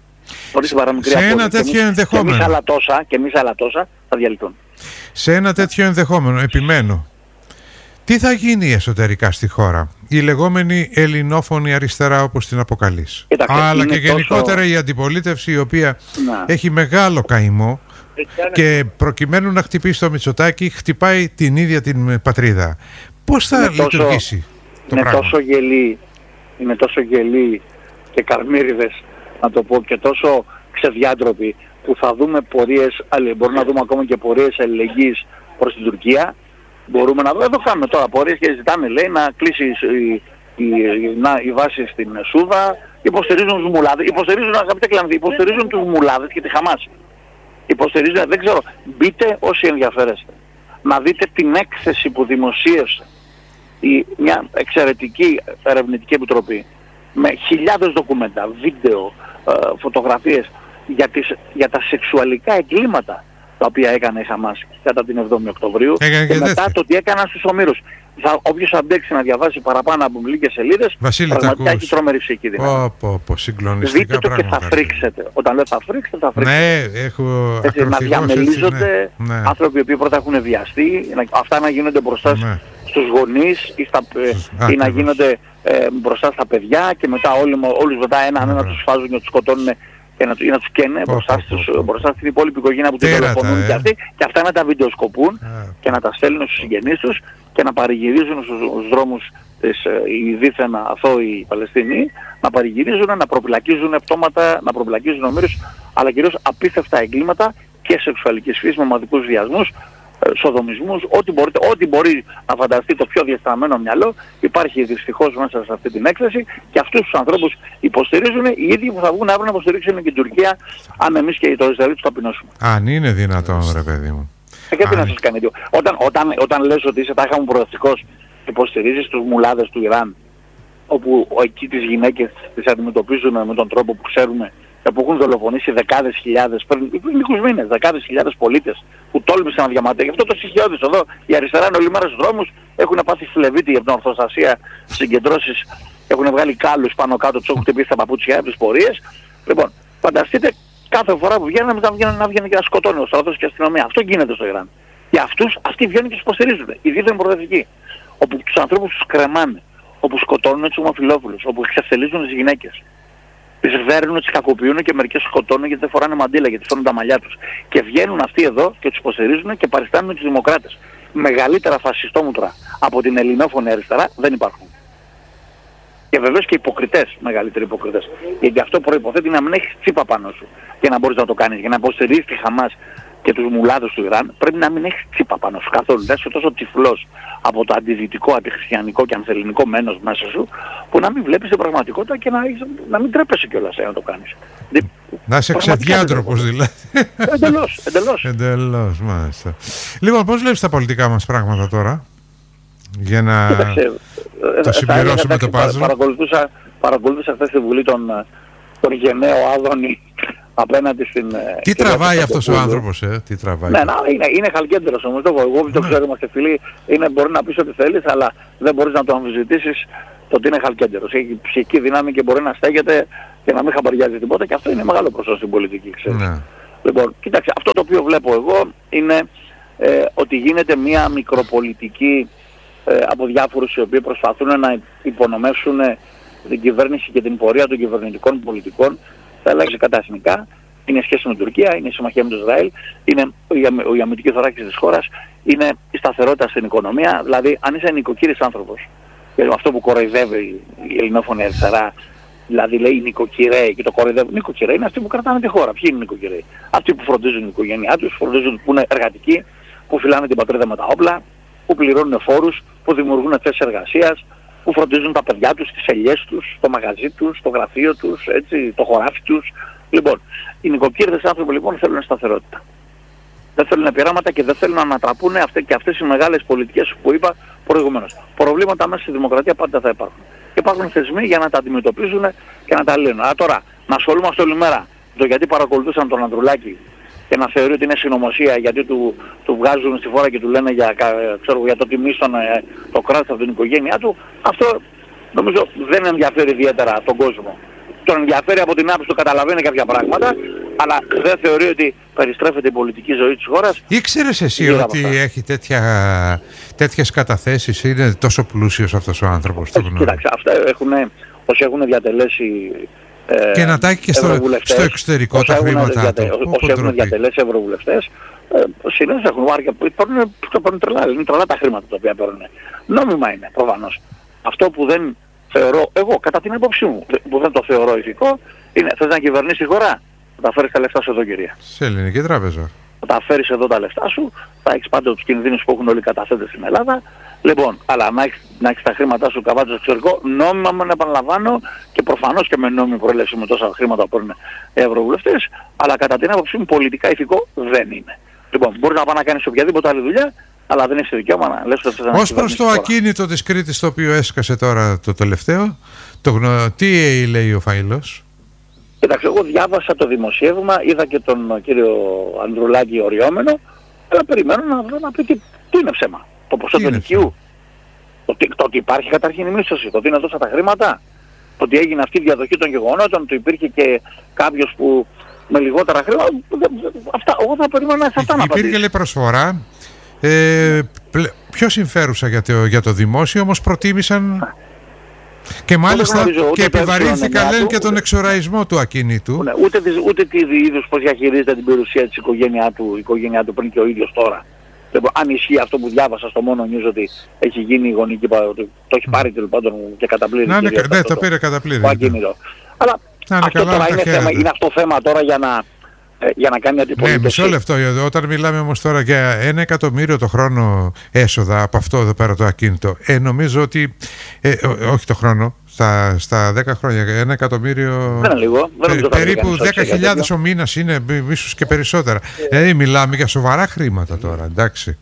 Σε ένα τέτοιο ενδεχόμενο. Και εμείς άλλα τόσα, και εμείς άλλα τόσα θα διαλυθούν. Σε ένα τέτοιο ενδεχόμενο, επιμένω. Τι θα γίνει εσωτερικά στη χώρα, η λεγόμενη ελληνόφωνη αριστερά όπως την αποκαλείς, Κοίταξε, αλλά και γενικότερα τόσο... η αντιπολίτευση η οποία να. έχει μεγάλο καημό και προκειμένου να χτυπήσει το Μητσοτάκη χτυπάει την ίδια την πατρίδα. Πώς θα είναι λειτουργήσει τόσο, το είναι πράγμα? Τόσο γελοί, είναι τόσο γελοί και καρμύριδες, να το πω, και τόσο ξεδιάντροποι που θα δούμε πορείες, μπορούμε να δούμε ακόμα και πορείες αλληλεγγύης προς την Τουρκία. Μπορούμε να δούμε, εδώ κάνουμε τώρα πορείες και ζητάνε, λέει, να κλείσει η, η, η, η βάση στην Σούδα, υποστηρίζουν τους μουλάδες, υποστηρίζουν, αγαπητέ Κλανδί, υποστηρίζουν τους μουλάδες και τη Χαμάς. Υποστηρίζουν, δεν ξέρω, μπείτε όσοι ενδιαφέρεστε, να δείτε την έκθεση που δημοσίευσε η, μια εξαιρετική ερευνητική επιτροπή με χιλιάδες ντοκουμέντα, βίντεο, ε, φωτογραφίες για, τις, για τα σεξουαλικά εγκλήματα τα οποία έκανε η Χαμάς κατά την εβδόμη Οκτωβρίου έκανε και, και μετά δεύτερη. το τι έκαναν στους ομήρους. Θα, όποιος αντέξει να διαβάσει παραπάνω από λίγες σελίδες, Βασίλη, πραγματικά έχει τρομερή ψυχή δύναμη. Πω, πω, συγκλονιστικά δείτε το πράγματα. Και θα φρίξετε. Όταν λέω θα φρίξετε, θα φρίξετε. Ναι, έχω έτσι, να διαμελίζονται ναι, ναι. άνθρωποι οι οποίοι πρώτα έχουν βιαστεί, να, αυτά να γίνονται μπροστά ναι. στους γονείς ή, στα, Α, ή να γίνονται ε, μπροστά στα παιδιά και μετά όλοι, όλους μετά έναν ένα τους φάζουν και τους σκοτώνουν και να, να τους καίνε πω, μπροστά, πω, πω, πω. μπροστά στην υπόλοιπη οικογένεια που τους δολοφονούν ε. και αυτοί, και αυτά να τα βιντεοσκοπούν yeah. και να τα στέλνουν στους συγγενείς τους και να παρηγυρίζουν στους, στους δρόμους της οι δίθεν αθώοι Παλαιστίνοι, να παρηγυρίζουν, να προπυλακίζουν πτώματα, να προπυλακίζουν ομήρους, αλλά κυρίως απίστευτα εγκλήματα και σεξουαλικής φύσης με ομαδικούς βιασμούς, σοδομισμούς, ό,τι, μπορείτε, ό,τι μπορεί να φανταστεί το πιο διαστραμμένο μυαλό υπάρχει δυστυχώς μέσα σε αυτή την έκθεση και αυτούς τους ανθρώπους υποστηρίζουν οι ίδιοι που θα βγουν αύριο να υποστηρίξουν και την Τουρκία αν εμείς και το Ισραήλ τους ταπεινώσουμε. Αν είναι δυνατόν ρε παιδί μου. Ε, και τι να σας κάνει δύο. Όταν, όταν, όταν λες ότι είσαι τάχα μου προοδευτικός υποστηρίζεις τους μουλάδες του Ιράν όπου εκεί τις γυναίκες τις αντιμετωπίζουν με τον τρόπο που ξέρουμε που έχουν δολοφονήσει δεκάδες χιλιάδες, πριν, πριν λίγους μήνες, δεκάδες χιλιάδες πολίτες που τόλμησαν να διαμαρτύρουν. Γι' αυτό το στοιχειώδης εδώ, η αριστερά είναι όλη μέρα στους δρόμους, έχουν πάθει φλεβίτη για την ορθοστασία, συγκεντρώσεις, έχουν βγάλει κάλους πάνω κάτω, τους έχουν χτυπήσει τα παπούτσια από τις πορείες. Λοιπόν, φανταστείτε κάθε φορά που βγαίνουν να βγαίνουν, να βγαίνουν και να σκοτώνουν ο στρατός και η αστυνομία. Αυτό γίνεται στο Ιράν. Και αυτούς, αυτοί βγαίνουν και τους υποστηρίζουν. Οι δίθεν προοδευτικοί. Όπου τους ανθρώπους τους κρεμάνε, όπου σκοτώνουν τους ομοφυλόφιλους, όπου εξευθελίζουν τις γυναίκες. Τις βέρνουν, τις κακοποιούν και μερικές σκοτώνουν γιατί δεν φοράνε μαντήλα, γιατί φέρνουν τα μαλλιά τους. Και βγαίνουν αυτοί εδώ και τους υποστηρίζουν και παριστάνουν τους δημοκράτες. Μεγαλύτερα φασιστόμουτρα από την ελληνόφωνη αριστερά δεν υπάρχουν. Και βεβαίως και υποκριτές, μεγαλύτεροι υποκριτές. Γιατί αυτό προϋποθέτει να μην έχεις τσίπα πάνω σου και να μπορείς να το κάνεις. Για να υποστηρίζεις τη Χαμάς και τους μουλάδους του Ιράν πρέπει να μην έχεις τσίπα πάνω σου καθόλου. Να είσαι τόσο τυφλός από το αντιδυτικό, αντιχριστιανικό και ανθελληνικό μένος μέσα σου που να μην βλέπεις την πραγματικότητα και να, να μην τρέπεσαι κιόλας να το κάνεις. Να είσαι ξεδιάντροπος δηλαδή. Εντελώς, εντελώς. Εντελώς, μάλιστα. Λοιπόν, πώς βλέπεις τα πολιτικά μας πράγματα τώρα για να Κοίταξε, το συμπληρώσουμε έλεγα, το πάζλ. Παρακολουθούσα, παρακολουθούσα χθες στη Βουλή τον, τον γενναίο Άδωνη απέναντι στην... Τι τραβάει αυτός ο άνθρωπος, ε, τι τραβάει. Ναι, ναι, είναι, είναι χαλκέντερος όμως, το εγώ δεν το ξέρω, είμαστε φίλοι, είναι, μπορεί να πεις ό,τι θέλεις, αλλά δεν μπορείς να το αμφισβητήσεις το ότι είναι χαλκέντερος. Έχει ψυχική δύναμη και μπορεί να στέκεται και να μην χαμπαριάζει τίποτα, και αυτό είναι μεγάλο ποσό στην πολιτική, ξέρεις. Ναι. Λοιπόν, κοίταξε, αυτό το οποίο βλέπω εγώ είναι ε, ότι γίνεται μια μικροπολιτική ε, από διάφορους οι οποίοι προσπαθούν να υπονομεύσουν ε, την κυβέρνηση και την πορεία των κυβερνητικών πολιτικών, θα έλεγα καταστηνικά. Είναι σχέση με την Τουρκία, είναι η συμμαχία με το Ισραήλ, είναι η αμυντική θωράκιση της χώρας, είναι η σταθερότητα στην οικονομία. Δηλαδή, αν είσαι νοικοκύρης άνθρωπος, και αυτό που κοροϊδεύει η ελληνόφωνη αριστερά, δηλαδή λέει νοικοκυρέοι και το κοροϊδεύουν, νοικοκυρέοι είναι αυτοί που κρατάνε τη χώρα. Ποιοι είναι οι νοικοκυρέοι? Αυτοί που φροντίζουν την οικογένειά τους, φροντίζουν, που είναι εργατικοί, που φυλάνε την πατρίδα με τα όπλα, που πληρώνουν φόρους, που δημιουργούν θέσεις εργασίας, που φροντίζουν τα παιδιά τους, τις ελιές τους, το μαγαζί τους, το γραφείο τους, έτσι, το χωράφι τους. Λοιπόν, οι νοικοκύρδες άνθρωποι λοιπόν θέλουν σταθερότητα. Δεν θέλουν πειράματα και δεν θέλουν να ανατραπούν αυτές και αυτές οι μεγάλες πολιτικές που είπα προηγουμένως. Προβλήματα μέσα στη δημοκρατία πάντα θα υπάρχουν. Και υπάρχουν θεσμοί για να τα αντιμετωπίζουν και να τα λύνουν. Αλλά τώρα, να ασχολούμαστε όλη μέρα το γιατί παρακολουθούσαν τον Ανδρουλάκη και να θεωρεί ότι είναι συνωμοσία γιατί του, του βγάζουν στη φόρα και του λένε για, ξέρω, για το τιμή στον το κράτος από την οικογένειά του, αυτό νομίζω δεν ενδιαφέρει ιδιαίτερα τον κόσμο. Τον ενδιαφέρει από την άποψη του, καταλαβαίνει κάποια πράγματα, αλλά δεν θεωρεί ότι περιστρέφεται η πολιτική ζωή της χώρας. Ήξερες εσύ ότι έχει τέτοια, τέτοιες καταθέσεις, είναι τόσο πλούσιος αυτός ο άνθρωπος? Ε, κοίταξε, αυτά έχουν, όσοι έχουν διατελέσει ε, και να τάξει και στο, στο εξωτερικό τα χρήματά του. Όσοι έχουν διατελέσει ευρωβουλευτές, ε, συνήθως έχουν βάρει και παίρνουν τρελά, είναι τρελά τα χρήματα τα οποία παίρνουν. Νόμιμα είναι, προφανώς. Αυτό που δεν θεωρώ, εγώ κατά την άποψή μου, που δεν το θεωρώ ηθικό, είναι θες να κυβερνήσεις τη χώρα, θα τα φέρεις τα λεφτά σου εδώ, κυρία. Σε ελληνική τράπεζα. Θα τα φέρεις εδώ τα λεφτά σου, θα έχεις πάντα τους κινδύνους που έχουν όλοι οι καταθέτες στην Ελλάδα. Λοιπόν, αλλά να έχεις, να έχεις τα χρήματά σου καβάτι στο εξωτερικό, νόμιμα με επαναλαμβάνω και προφανώς και με νόμιμη προέλευση με τόσα χρήματα που παίρνουν οι ευρωβουλευτές, αλλά κατά την άποψή μου πολιτικά ηθικό δεν είναι. Λοιπόν, μπορείς να πας να κάνεις οποιαδήποτε άλλη δουλειά, αλλά δεν έχει δικαίωμα να λες ότι θα ως προς το ακίνητο της Κρήτης το οποίο έσκασε τώρα το τελευταίο, το γνω... τι λέει ο Φαΐλος? Κοιτάξτε, εγώ διάβασα το δημοσίευμα, είδα και τον κύριο Ανδρουλάκη οριόμενο, αλλά περιμένω να βρω να πει τι, τι είναι ψέμα. Το ποσό του ενοικίου. Το, το ότι υπάρχει καταρχήν η μίσθωση, το ότι είναι τόσα τα χρήματα, το ότι έγινε αυτή η διαδοχή των γεγονότων, ότι υπήρχε και κάποιος που με λιγότερα χρήματα. Αυτά, εγώ θα περιμένω σε αυτά να απαντήσω. Υπήρχε λέει προσφορά. Ε, πιο συμφέρουσα για το, για το δημόσιο, όμως προτίμησαν και μάλιστα γνωρίζω, και επιβαρύνθηκαν λένε και τον εξοραϊσμό του ακίνητου. Ναι, ούτε, ούτε τι είδους πώς διαχειρίζεται την περιουσία της οικογένειά του, η οικογένειά του πριν και ο ίδιος τώρα. Λοιπόν, αν ισχύει αυτό που διάβασα στο μόνο news ότι έχει γίνει η γονική, το, το έχει πάρει τέλος πάντων και καταπλήρει. Ναι, ναι, το πήρε καταπλήρει. Αλλά αυτό τώρα είναι, θέμα, είναι αυτό θέμα τώρα για να... για να κάνει αντιπολίτευση. Ναι, μισό λεπτό. Όταν μιλάμε όμως τώρα για ένα εκατομμύριο το χρόνο έσοδα από αυτό εδώ πέρα το ακίνητο, ε, νομίζω ότι, ε, ό, όχι το χρόνο, στα, στα δέκα χρόνια, ένα εκατομμύριο, δεν είναι λίγο, δεν ε, περίπου δέκα χιλιάδες ο μήνας είναι, ίσως και περισσότερα. Ε. Δηλαδή μιλάμε για σοβαρά χρήματα τώρα, εντάξει.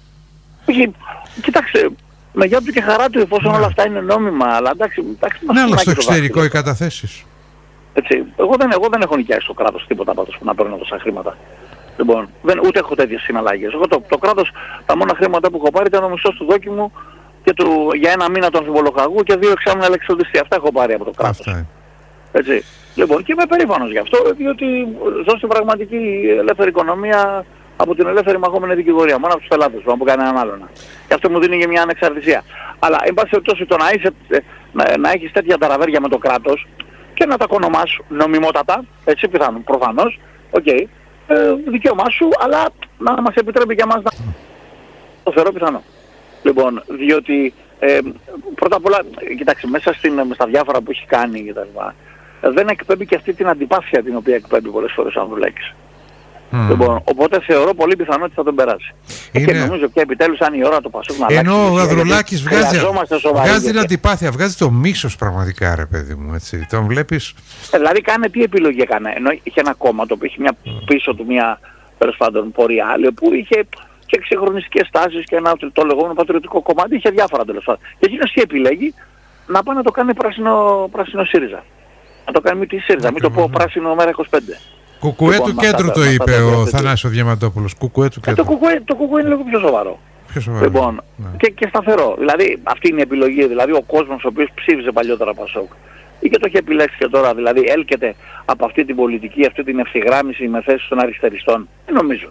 Κοιτάξτε, με γεια του και χαρά του εφόσον ναι. όλα αυτά είναι νόμιμα, αλλά εντάξει. εντάξει ναι, αλλά στο εξωτερικό οι καταθέσεις. Έτσι, εγώ δεν, εγώ δεν έχω νοικιάσει το κράτος τίποτα πάντως που να παίρνω τόσα χρήματα. Λοιπόν, δεν, ούτε έχω τέτοιες συναλλαγές. Εγώ το, το κράτος, τα μόνα χρήματα που έχω πάρει ήταν ο μισθός του δόκιμου και του, για ένα μήνα του αμφιβολογαγού και δύο εξάμηνα λεξιοδιστή. Αυτά έχω πάρει από το κράτος. Έτσι. Λοιπόν, και είμαι περήφανος γι' αυτό, διότι ζω στην πραγματική ελεύθερη οικονομία από την ελεύθερη μαχόμενη δικηγορία. Μόνο από τους πελάτες μου, από κανέναν άλλον. Και αυτό μου δίνει και μια ανεξαρτησία. Αλλά, εν πάση περιπτώσει, το να, είσαι, να, να έχεις τέτοια ταραβέρια με το κράτος, και να τα κονομάς νομιμότατα, έτσι πιθανόν, προφανώς, οκ, okay, ε, δικαίωμά σου, αλλά να μας επιτρέπει για μας να το θεωρώ πιθανό. Λοιπόν, διότι ε, πρώτα απ' όλα, κοιτάξτε, μέσα στην, στα διάφορα που έχει κάνει και τα λοιπά, δεν εκπέμπει και αυτή την αντιπάθεια την οποία εκπέμπει πολλές φορές ο Ανδρουλάκης. Mm. Λοιπόν, οπότε θεωρώ πολύ πιθανό ότι θα τον περάσει. Είναι... Και νομίζω και επιτέλους αν η ώρα το Πασόκ να αλλάξει. Ενώ ο Ανδρουλάκης βγάζει, βγάζει την αντιπάθεια, βγάζει το μίσος πραγματικά ρε παιδί μου, έτσι. Τον βλέπεις... Ε, δηλαδή κάνε τι επιλογή έκανε. Ενώ είχε ένα κόμμα το οποίο είχε μια, πίσω του μια τέλος πάντων πορεία άλλη, που είχε και ξεχρονιστικές τάσεις και ένα το λεγόμενο πατριωτικό κομμάτι, είχε διάφορα τέλος πάντων. Και εκείνος τι επιλέγει, να πάει να το κάνει πράσινο, πράσινο ΣΥΡΙΖΑ. Να το κάνει μη τη ΣΥΡΙΖΑ, μην το πω πράσινο μέρα είκοσι πέντε. Κουκουέ του κέντρου το είπε ο Θανάσης ο Διαμαντόπουλος. Κουκουέ του κέντρου. Το κουκουέ, το κουκουέ είναι λίγο πιο σοβαρό. Πιο σοβαρό. Λοιπόν, ναι. και, και σταθερό. Δηλαδή αυτή είναι η επιλογή. Δηλαδή ο κόσμος ο οποίος ψήφιζε παλιότερα Πασόκ ή και το έχει επιλέξει και τώρα, δηλαδή έλκεται από αυτή την πολιτική, αυτή την ευθυγράμμιση με θέσεις των αριστεριστών. Δεν νομίζω.